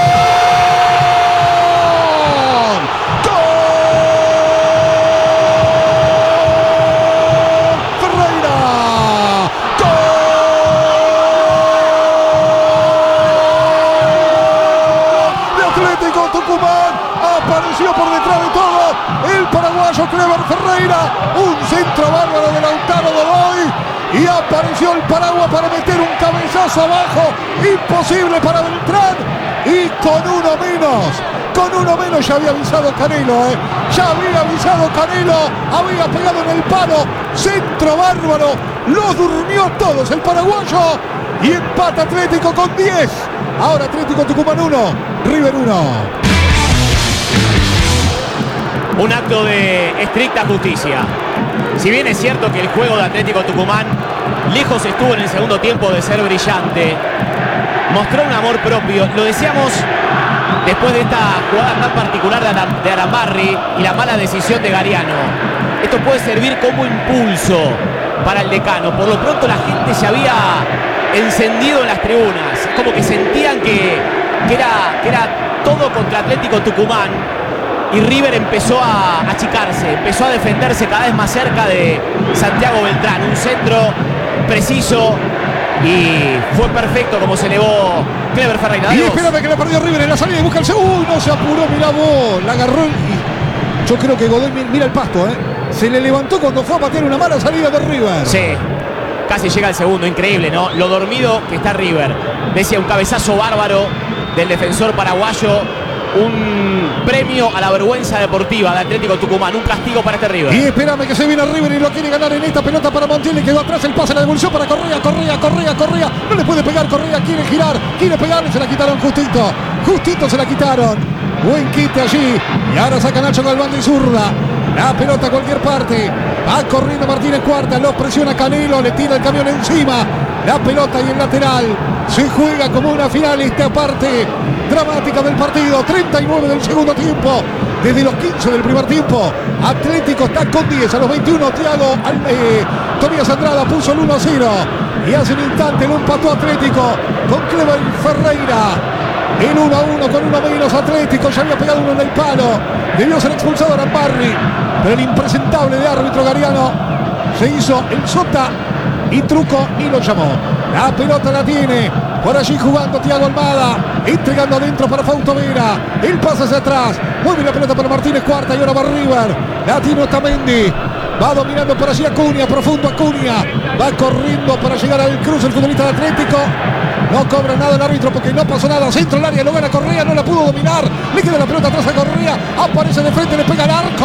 Apareció por detrás de todo el paraguayo Clever Ferreira, un centro bárbaro de Lautaro Godoy, y apareció el Paraguas para meter un cabezazo abajo, imposible para Beltrán, y con uno menos ya había avisado Canelo, había pegado en el palo, centro bárbaro, los durmió todos el paraguayo, y empata Atlético con 10, ahora Atlético Tucumán 1, River 1. Un acto de estricta justicia. Si bien es cierto que el juego de Atlético Tucumán lejos estuvo en el segundo tiempo de ser brillante, mostró un amor propio. Lo decíamos después de esta jugada tan particular de Arambarri y la mala decisión de Gariano. Esto puede servir como impulso para el decano. Por lo pronto la gente se había encendido en las tribunas. Como que sentían que era todo contra Atlético Tucumán. Y River empezó a achicarse, empezó a defenderse cada vez más cerca de Santiago Beltrán. Un centro preciso y fue perfecto como se elevó Clever Ferreira. Y espérame que la perdió River en la salida y busca el segundo. No se apuró, mirá vos, la agarró. Y yo creo que Godoy, mira el pasto, se le levantó cuando fue a patear una mala salida de River. Sí, casi llega el segundo, increíble, ¿no? Lo dormido que está River. Decía un cabezazo bárbaro del defensor paraguayo. Un premio a la vergüenza deportiva de Atlético Tucumán, un castigo para este River. Y espérame que se viene River y lo quiere ganar en esta pelota para Montiel. Le quedó atrás el pase, la devolución para Correa. No le puede pegar, Correa quiere girar, quiere pegarle, se la quitaron Justito se la quitaron. Buen quite allí. Y ahora saca Nacho Galván de zurda. La pelota a cualquier parte. Va corriendo Martínez Cuarta, lo presiona Canelo, le tira el camión encima. La pelota y el lateral. Se juega como una final esta parte dramática del partido. 39 del segundo tiempo. Desde los 15 del primer tiempo. Atlético está con 10 a los 21. Tobías Andrada puso el 1-0. Y hace un instante lo empató Atlético con Clever Ferreira. El 1-1 con uno menos Atlético. Ya había pegado uno en el palo. Debió ser expulsado Arambarri. Pero el impresentable de árbitro Gariano se hizo el sota y truco y lo llamó. La pelota la tiene por allí jugando Thiago Almada, entregando adentro para Fausto Vera, el pase hacia atrás, mueve la pelota para Martínez Cuarta y ahora va River, la tiene Otamendi, va dominando por allí Acuña, profundo Acuña, va corriendo para llegar al cruce el futbolista de Atlético. No cobra nada el árbitro porque no pasó nada. Centro del área, lo gana Correa, no la pudo dominar. Le queda la pelota atrás a Correa. Aparece de frente, le pega al arco.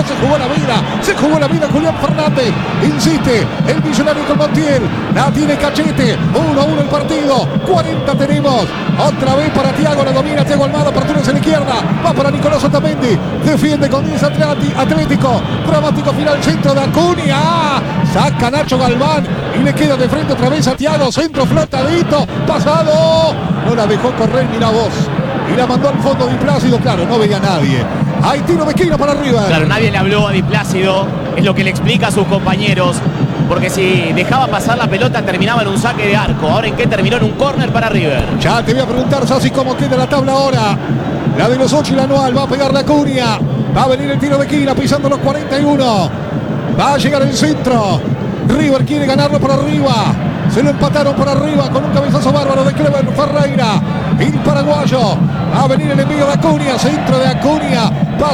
Se jugó la vida Julián Fernández. Insiste el millonario con Montiel. La tiene Cachete. 1-1 el partido. 40 tenemos. Otra vez para Thiago, la domina Thiago Almada. Apertura hacia la izquierda. Va para Nicolás Otamendi. Defiende con 10 Atlético. Dramático final, centro de Acuña. Saca Nacho Galván y le queda de frente otra vez a Thiago. Centro flotadito. Pasado, no la dejó correr, mirá vos, y la mandó al fondo Di Plácido, claro, no veía a nadie. Hay tiro de esquina para River. Claro, nadie le habló a Di Plácido, es lo que le explica a sus compañeros, porque si dejaba pasar la pelota terminaba en un saque de arco. Ahora en qué terminó, en un córner para River. Ya te voy a preguntar, Sassi, cómo queda la tabla ahora. La de los 8 y la anual, va a pegar la Acuña, va a venir el tiro de esquina pisando los 41, va a llegar el centro. River quiere ganarlo por arriba. Se lo empataron por arriba con un cabezazo bárbaro de Clever Ferreira. El paraguayo. Va a venir el envío de Acuña. Centro de Acuña.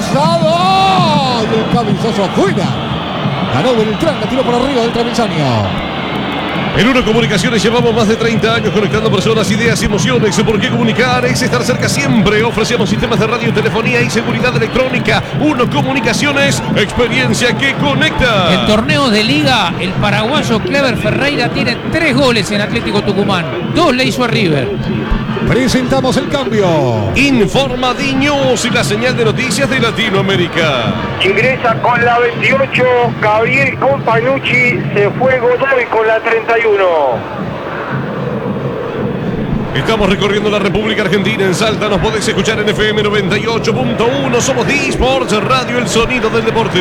Pasado. Y el cabezazo afuera. Ganó Beltrán. La tiró por arriba del travesaño. En Uno Comunicaciones llevamos más de 30 años conectando personas, ideas y emociones. ¿Por qué comunicar? Es estar cerca siempre. Ofrecemos sistemas de radio, telefonía y seguridad electrónica. Uno Comunicaciones, experiencia que conecta. En torneos de liga, el paraguayo Clever Ferreira tiene 3 goles en Atlético Tucumán. 2 le hizo a River. Presentamos el cambio. Informa Diños y la señal de noticias de Latinoamérica. Ingresa con la 28 Gabriel Companucci, se fue Godoy con la 31. Estamos recorriendo la República Argentina. En Salta nos podés escuchar en FM 98.1. Somos D-Sports Radio, el sonido del deporte.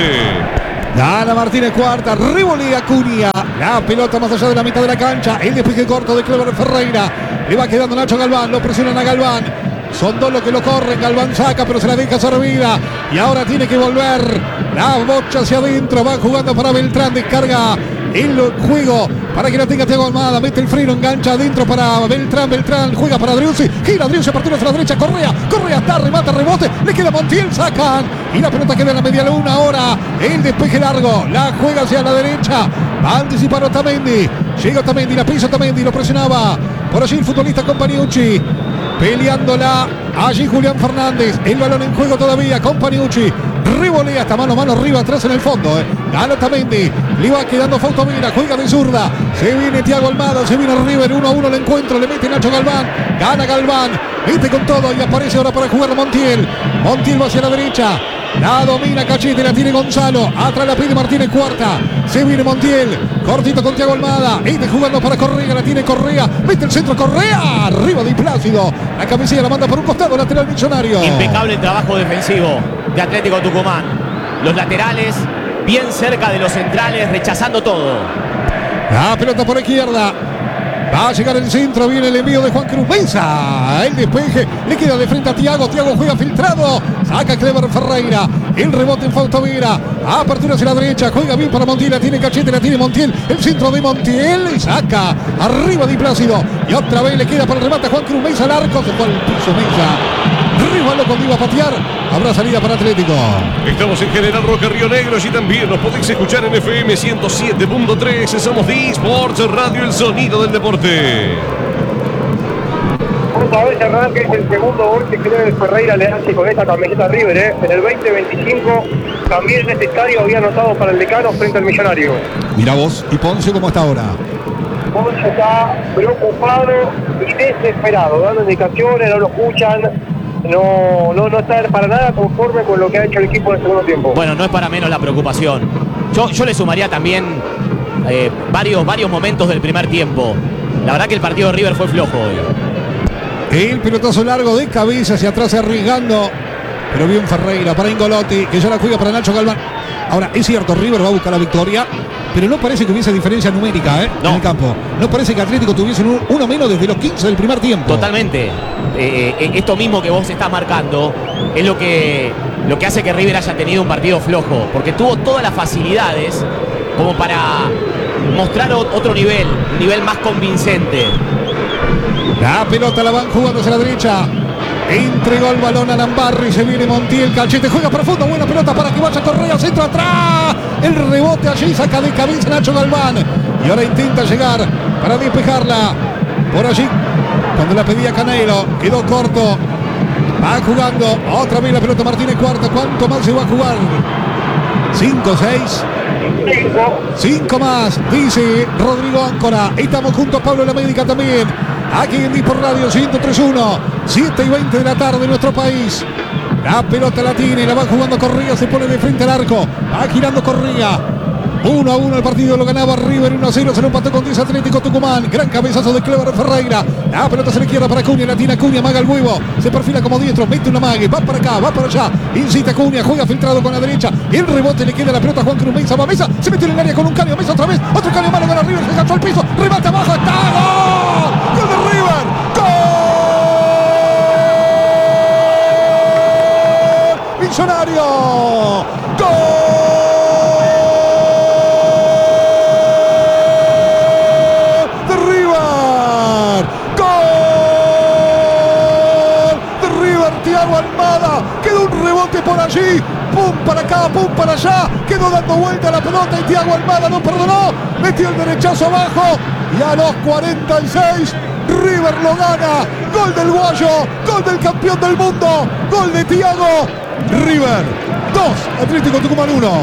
Gana Martínez cuarta, Rivoli Acuña. La pelota más allá de la mitad de la cancha. El despeje corto de Clever Ferreira. Le va quedando Nacho Galván, lo presionan a Galván. Son dos los que lo corren. Galván saca, pero se la deja servida. Y ahora tiene que volver. La bocha hacia adentro. Va jugando para Beltrán. Descarga el juego para que la tenga Thiago Almada. Mete el freno, engancha adentro para Beltrán. Beltrán juega para Driussi. Gira Driussi, apertura hacia la derecha. Correa está, remata, rebote. Le queda Montiel, sacan. Y la pelota queda en la media luna ahora. El despeje largo. La juega hacia la derecha. Va a anticipar Otamendi. Llega Otamendi, la pisa Otamendi. Lo presionaba. Por allí el futbolista Companucci. Peleándola. Allí Julián Fernández. El balón en juego todavía. Companucci. Rivolea hasta mano a mano arriba, atrás en el fondo. Gana Otamendi. Le va quedando Fautomira. Juega de zurda. Se viene Thiago Almada. Se viene River. 1-1 el encuentro. Le mete Nacho Galván. Gana Galván. Mete con todo y aparece ahora para jugar Montiel. Montiel va hacia la derecha. La domina Cachete, la tiene Gonzalo. Atrás la pide Martínez cuarta. Se viene Montiel. Cortito con Thiago Almada. Este jugando para Correa. La tiene Correa. Mete el centro Correa. Arriba de Plácido. La cabecilla la manda por un costado. Lateral Millonario. Impecable el trabajo defensivo de Atlético Tucumán. Los laterales bien cerca de los centrales, rechazando todo. La pelota por izquierda. Va a llegar el centro, viene el envío de Juan Cruz Mesa. El despeje, le queda de frente a Thiago. Thiago juega filtrado. Saca Clever Ferreira. El rebote en Fautomira. Apertura hacia la derecha. Juega bien para Montiel. La tiene Cachete, la tiene Montiel. El centro de Montiel. Y saca arriba de Plácido. Y otra vez le queda para el remate a Juan Cruz Mesa al arco. Se fue al piso Mesa. Rivaldo cuando iba a patear. Habrá salida para Atlético. Estamos en General Roca, Río Negro, y también nos podéis escuchar en FM 107.3. Somos D-Sports Radio, el sonido del deporte. Otra vez Hernán, que es el segundo gol que Clever Ferreira le hace con esta camiseta River. En el 2025 también en este estadio había anotado para el Decano frente al Millonario. Mira vos, ¿y Ponce cómo está ahora? Ponce está preocupado y desesperado, dando indicaciones, no lo escuchan. No está para nada conforme con lo que ha hecho el equipo en el segundo tiempo. Bueno, no es para menos la preocupación. Yo le sumaría también varios momentos del primer tiempo. La verdad que el partido de River fue flojo hoy. El pelotazo largo de cabeza hacia atrás arriesgando. Pero bien Ferreira para Ingolotti, que ya la juega para Nacho Galván. Ahora, es cierto, River va a buscar la victoria, pero no parece que hubiese diferencia numérica en el campo. No parece que Atlético tuviese uno menos desde los 15 del primer tiempo. Totalmente. Esto mismo que vos estás marcando es lo que hace que River haya tenido un partido flojo, porque tuvo todas las facilidades como para mostrar otro nivel, un nivel más convincente. La pelota la van jugando hacia la derecha. Entregó el balón a Lambarri. Se viene Montiel. Cachete juega profundo. Buena pelota para que vaya Correa. Centro atrás. El rebote allí. Saca de cabeza Nacho Galván. Y ahora intenta llegar para despejarla. Por allí. Cuando la pedía Canelo. Quedó corto. Va jugando. Otra vez la pelota Martínez cuarta. ¿Cuánto más se va a jugar? 5, 6. 5 más. Dice Rodrigo Áncora. Estamos juntos. Pablo La Médica también. Aquí en D-Sport Radio 103.1, 7:20 de la tarde en nuestro país. La pelota la tiene, la va jugando Correa, se pone de frente al arco. Va girando Correa. 1-1 el partido, lo ganaba River, 1-0, se lo empató con 10 Atlético Tucumán. Gran cabezazo de Clever Ferreira. La pelota se le izquierda para Acuña, la tiene Acuña, maga el huevo. Se perfila como diestro, mete una mague, va para acá, va para allá. Incita Acuña, juega filtrado con la derecha. El rebote le queda la pelota a Juan Cruz Mesa, va Mesa, se metió en el área con un cambio, Mesa otra vez. Otro cambio malo, gana River, se enganchó al piso. Remate abajo, está, ¡gol! ¡Gol de River! ¡Gol! ¡Millonario! ¡Gol! Thiago Almada, quedó un rebote por allí, pum para acá, pum para allá, quedó dando vuelta la pelota y Thiago Almada no perdonó, metió el derechazo abajo y a los 46 River lo gana. Gol del Guayo, gol del campeón del mundo, gol de Thiago. River 2, Atlético Tucumán 1.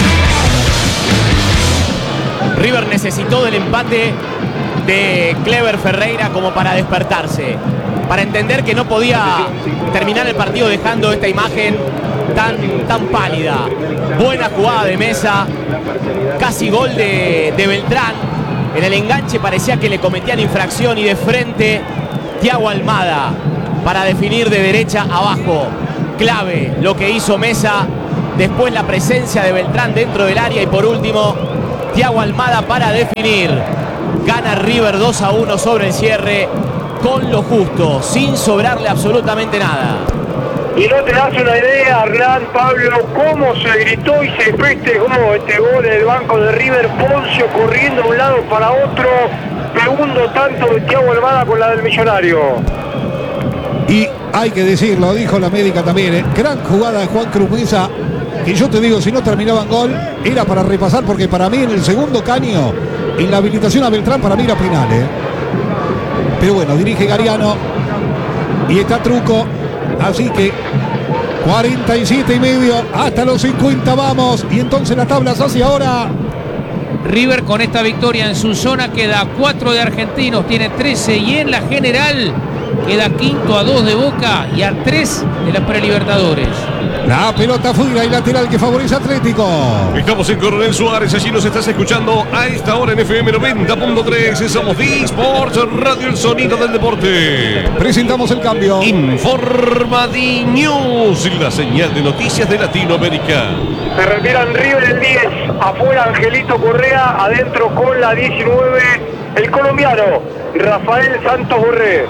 River necesitó del empate de Clever Ferreira como para despertarse, para entender que no podía terminar el partido dejando esta imagen tan pálida. Buena jugada de Mesa, casi gol de Beltrán. En el enganche parecía que le cometían infracción y de frente Thiago Almada para definir de derecha abajo. Clave lo que hizo Mesa, después la presencia de Beltrán dentro del área y por último Thiago Almada para definir. Gana River 2-1 sobre el cierre con lo justo, sin sobrarle absolutamente nada. Y no te das una idea, Hernán, Pablo, cómo se gritó y se festejó este gol en el banco de River. Poncio corriendo de un lado para otro. Segundo tanto de Thiago Almada con la del Millonario. Y hay que decirlo, dijo la médica también, gran jugada de Juan Cruz Mesa. Y yo te digo, si no terminaban gol, era para repasar, porque para mí en el segundo caño, en la habilitación a Beltrán, para mí era penal, Pero bueno, dirige Gariano y está Truco. Así que 47 y medio hasta los 50 vamos. Y entonces la tabla se hace ahora. River con esta victoria en su zona queda a 4 de Argentinos, tiene 13 y en la general queda quinto a 2 de Boca y a 3 de la Prelibertadores. La pelota fuera y lateral que favorece Atlético. Estamos en Coronel Suárez, allí nos estás escuchando a esta hora en FM 90.3. Somos D-Sports, Radio El Sonido del Deporte. Presentamos el cambio. Informa D-News, la señal de noticias de Latinoamérica. Se retiran River el 10, afuera Angelito Correa, adentro con la 19, el colombiano Rafael Santos Borré.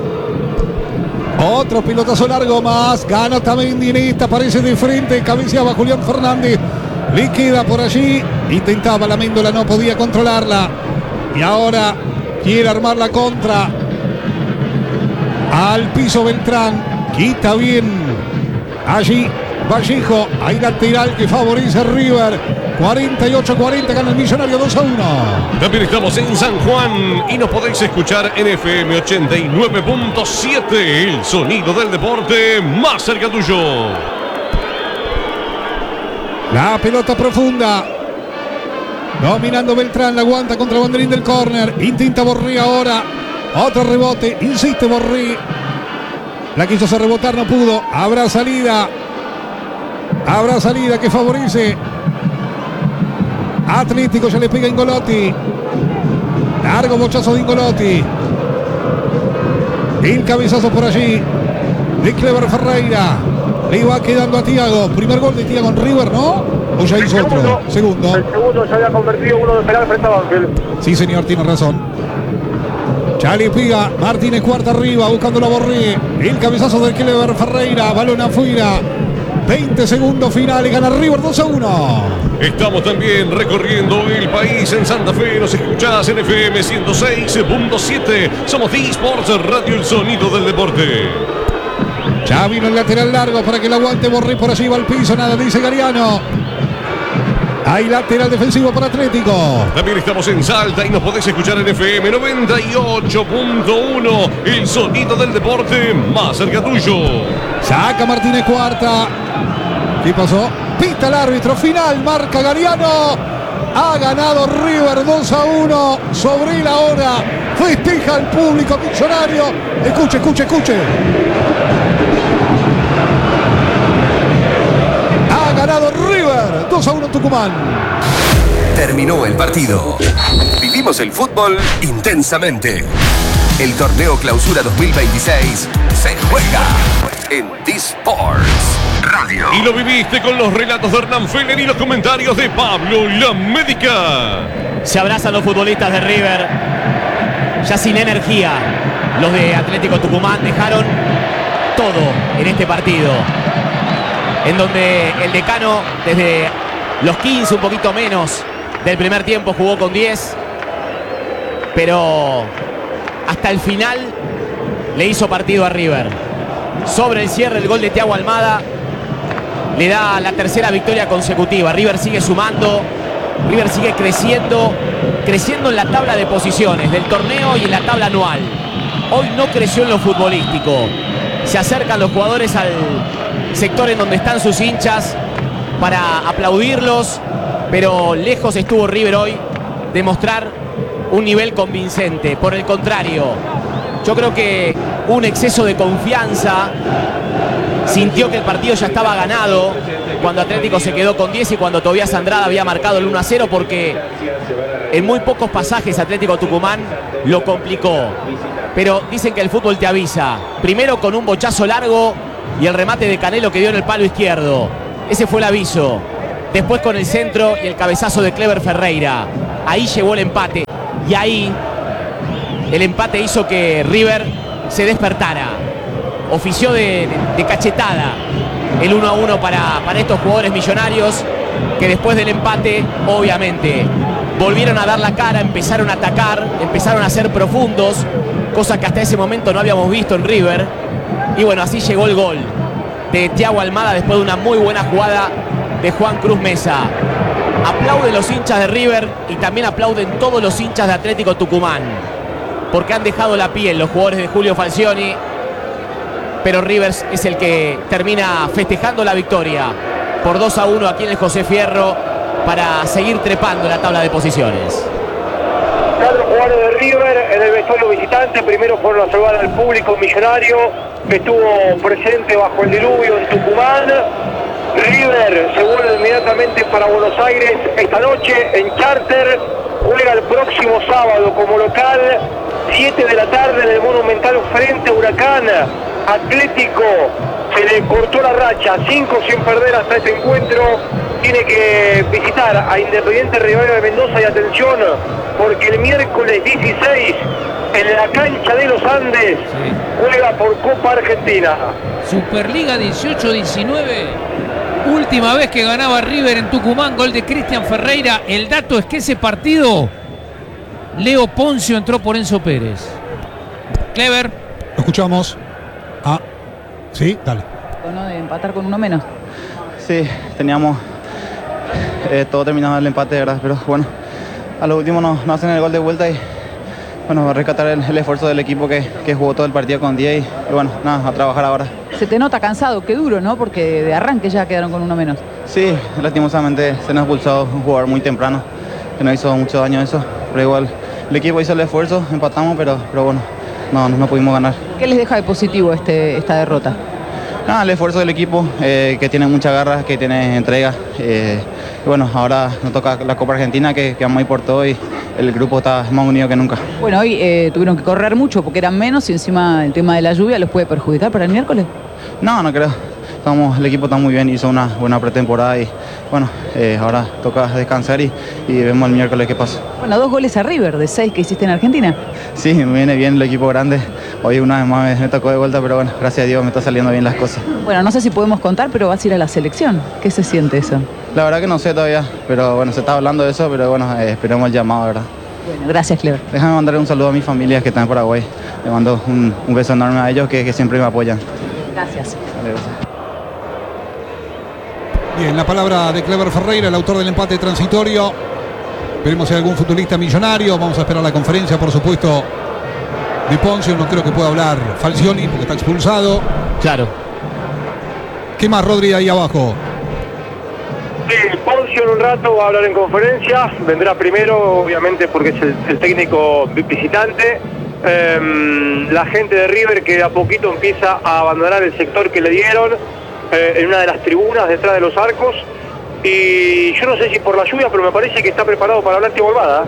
Otro pilotazo largo más. Gana Tamendi en esta. Aparece de frente. Cabeceaba Julián Fernández. Le queda por allí. Intentaba la Méndola. No podía controlarla. Y ahora quiere armar la contra. Al piso Beltrán. Quita bien. Allí Vallejo. Hay lateral que favorece a River. 48-40 gana el Millonario 2-1. También estamos en San Juan y nos podéis escuchar en FM 89.7, el sonido del deporte más cerca tuyo. La pelota profunda. Dominando Beltrán, la aguanta contra Banderín del córner. Intenta Borré ahora. Otro rebote, insiste Borré. La quiso hacer rebotar, no pudo. Habrá salida que favorece Atlético. Ya le pega Ingolotti. Largo bochazo de Ingolotti. El cabezazo por allí de Clever Ferreira. Le va quedando a Thiago. Primer gol de Thiago en River, ¿no? ¿O ya hizo otro? Segundo. El segundo se había convertido uno de penal frente a Banfield. Sí, señor, tiene razón. Ya le pega Martínez cuarta arriba, buscándolo a Borré. El cabezazo de Clever Ferreira. Balón afuera. 20 segundos finales, gana River 2-1. Estamos también recorriendo el país en Santa Fe. Nos escuchás en FM 106.7. Somos D-Sports, Radio El Sonido del Deporte. Ya vino el lateral largo para que lo aguante Borré. Por allí va al piso, nada, dice Gariano. Hay lateral defensivo para Atlético. También estamos en Salta y nos podés escuchar en FM 98.1. El sonido del deporte más cerca tuyo. Saca Martínez cuarta. ¿Qué pasó? Pita el árbitro final, marca Gariano. Ha ganado River 2-1 sobre la hora. Festeja al público Millonario. Escuche. Ha ganado River 2-1 en Tucumán. Terminó el partido. Vivimos el fútbol intensamente. El torneo Clausura 2026 se juega en D-Sports Radio. Y lo viviste con los relatos de Hernán Feller y los comentarios de Pablo La Médica. Se abrazan los futbolistas de River, ya sin energía. Los de Atlético Tucumán dejaron todo en este partido, en donde el decano desde los 15, un poquito menos del primer tiempo, jugó con 10, pero hasta el final le hizo partido a River. Sobre el cierre, el gol de Thiago Almada le da la tercera victoria consecutiva. River sigue sumando, River sigue creciendo en la tabla de posiciones del torneo y en la tabla anual. Hoy no creció en lo futbolístico. Se acercan los jugadores al sector en donde están sus hinchas para aplaudirlos, pero lejos estuvo River hoy de mostrar un nivel convincente. Por el contrario, yo creo que un exceso de confianza, sintió que el partido ya estaba ganado cuando Atlético se quedó con 10 y cuando Tobías Andrada había marcado el 1-0, porque en muy pocos pasajes Atlético Tucumán lo complicó. Pero dicen que el fútbol te avisa, primero con un bochazo largo y el remate de Canelo que dio en el palo izquierdo. Ese fue el aviso. Después con el centro y el cabezazo de Clever Ferreira. Ahí llegó el empate. Y ahí el empate hizo que River se despertara. Ofició de cachetada el 1-1 para estos jugadores millonarios, que después del empate, obviamente, volvieron a dar la cara, empezaron a atacar, empezaron a ser profundos, cosa que hasta ese momento no habíamos visto en River. Y bueno, así llegó el gol de Thiago Almada después de una muy buena jugada de Juan Cruz Mesa. Aplauden los hinchas de River y también aplauden todos los hinchas de Atlético Tucumán, porque han dejado la piel los jugadores de Julio Falcioni, pero Rivers es el que termina festejando la victoria por 2-1 aquí en el José Fierro para seguir trepando la tabla de posiciones. 4 jugadores de River en el vestuario visitante. Primero fueron a saludar al público millonario que estuvo presente bajo el diluvio en Tucumán. River se vuelve inmediatamente para Buenos Aires esta noche en charter. Juega el próximo sábado como local, 7 de la tarde en el Monumental frente a Huracán. Atlético se le cortó la racha, 5 sin perder hasta este encuentro. Tiene que visitar a Independiente Rivadavia de Mendoza, y atención, porque el miércoles 16 en la cancha de los Andes juega por Copa Argentina. Superliga 18-19. Última vez que ganaba River en Tucumán, gol de Cristian Ferreira. El dato es que ese partido, Leo Poncio entró por Enzo Pérez. Clever. Lo escuchamos. Ah, sí, dale. ¿No? De empatar con uno menos. Sí, teníamos todo terminado el empate, ¿verdad? Pero bueno, a lo último nos hacen el gol de vuelta y bueno, va a rescatar el esfuerzo del equipo que jugó todo el partido con 10 y bueno, nada, a trabajar ahora. Se te nota cansado, qué duro, ¿no? Porque de arranque ya quedaron con uno menos. Sí, lastimosamente se nos ha expulsado un jugador muy temprano, que nos hizo mucho daño eso, pero igual el equipo hizo el esfuerzo, empatamos, pero bueno, no pudimos ganar. ¿Qué les deja de positivo esta derrota? Nada, el esfuerzo del equipo, que tiene mucha garra, que tiene entrega. Y bueno, ahora nos toca la Copa Argentina, que vamos a ir por todo y el grupo está más unido que nunca. Bueno, hoy tuvieron que correr mucho porque eran menos y encima el tema de la lluvia los puede perjudicar para el miércoles. No creo. El equipo está muy bien, hizo una buena pretemporada y bueno, ahora toca descansar y vemos el miércoles qué pasa. Bueno, 2 goles a River de 6 que hiciste en Argentina. Sí, me viene bien el equipo grande. Hoy una vez más me tocó de vuelta, pero bueno, gracias a Dios me está saliendo bien las cosas. Bueno, no sé si podemos contar, pero vas a ir a la selección. ¿Qué se siente eso? La verdad que no sé todavía, pero bueno, se está hablando de eso, pero bueno, esperemos el llamado, ¿verdad? Bueno, gracias, Clever. Déjame mandar un saludo a mis familias que están en Paraguay. Le mando un beso enorme a ellos que siempre me apoyan. Gracias. Vale, gracias. Bien, la palabra de Clever Ferreira, el autor del empate transitorio. Veremos si hay algún futbolista millonario. Vamos a esperar la conferencia, por supuesto, de Poncio. No creo que pueda hablar Falcioni porque está expulsado. Claro. ¿Qué más, Rodri, ahí abajo? Sí, Poncio en un rato va a hablar en conferencia. Vendrá primero, obviamente, porque es el técnico visitante. La gente de River que de a poquito empieza a abandonar el sector que le dieron, en una de las tribunas detrás de los arcos, y yo no sé si por la lluvia, pero me parece que está preparado para hablar Thiago Almada.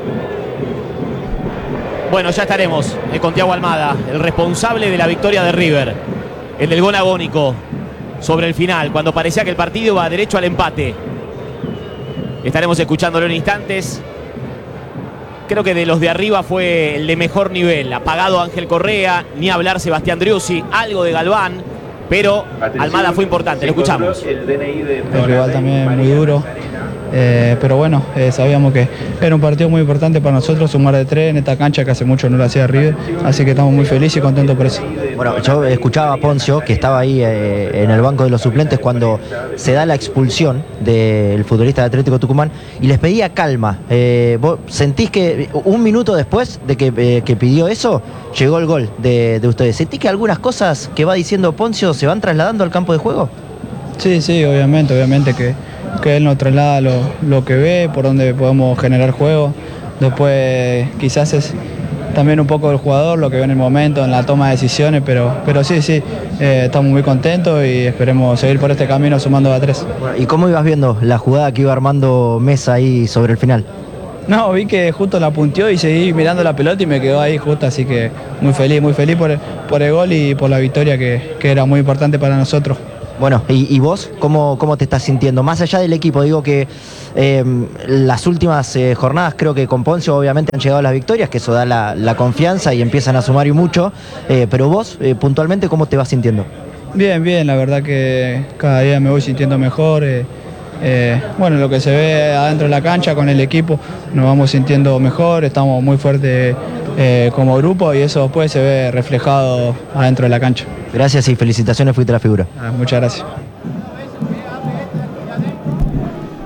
Bueno, ya estaremos con Thiago Almada, el responsable de la victoria de River, el del gol agónico sobre el final, cuando parecía que el partido iba derecho al empate. Estaremos escuchándolo en instantes. Creo que de los de arriba fue el de mejor nivel. Apagado Ángel Correa, ni hablar Sebastián Driussi, algo de Galván, pero Almada fue importante, lo escuchamos. El rival también muy duro, Pero bueno, sabíamos que era un partido muy importante para nosotros, sumar de 3 en esta cancha que hace mucho no lo hacía River, así que estamos muy felices y contentos por eso. Bueno, yo escuchaba a Poncio, que estaba ahí en el banco de los suplentes cuando se da la expulsión del futbolista de Atlético Tucumán y les pedía calma. ¿Vos sentís que un minuto después de que pidió eso, llegó el gol de ustedes? ¿Sentís que algunas cosas que va diciendo Poncio se van trasladando al campo de juego? Sí, obviamente que él nos traslada lo que ve, por donde podemos generar juego. Después quizás es también un poco del jugador, lo que ve en el momento, en la toma de decisiones, pero sí, estamos muy contentos y esperemos seguir por este camino sumando a 3. Bueno, ¿y cómo ibas viendo la jugada que iba armando Mesa ahí sobre el final? No, vi que justo la punteó y seguí mirando la pelota y me quedó ahí justo, así que muy feliz por el gol y por la victoria que era muy importante para nosotros. Bueno, ¿y vos cómo te estás sintiendo? Más allá del equipo, digo que las últimas jornadas creo que con Poncio obviamente han llegado las victorias, que eso da la confianza y empiezan a sumar y mucho, pero vos puntualmente, ¿cómo te vas sintiendo? Bien, la verdad que cada día me voy sintiendo mejor. Bueno, lo que se ve adentro de la cancha con el equipo, nos vamos sintiendo mejor, estamos muy fuertes como grupo y eso después se ve reflejado adentro de la cancha. Gracias y felicitaciones, fuiste la figura. Muchas gracias.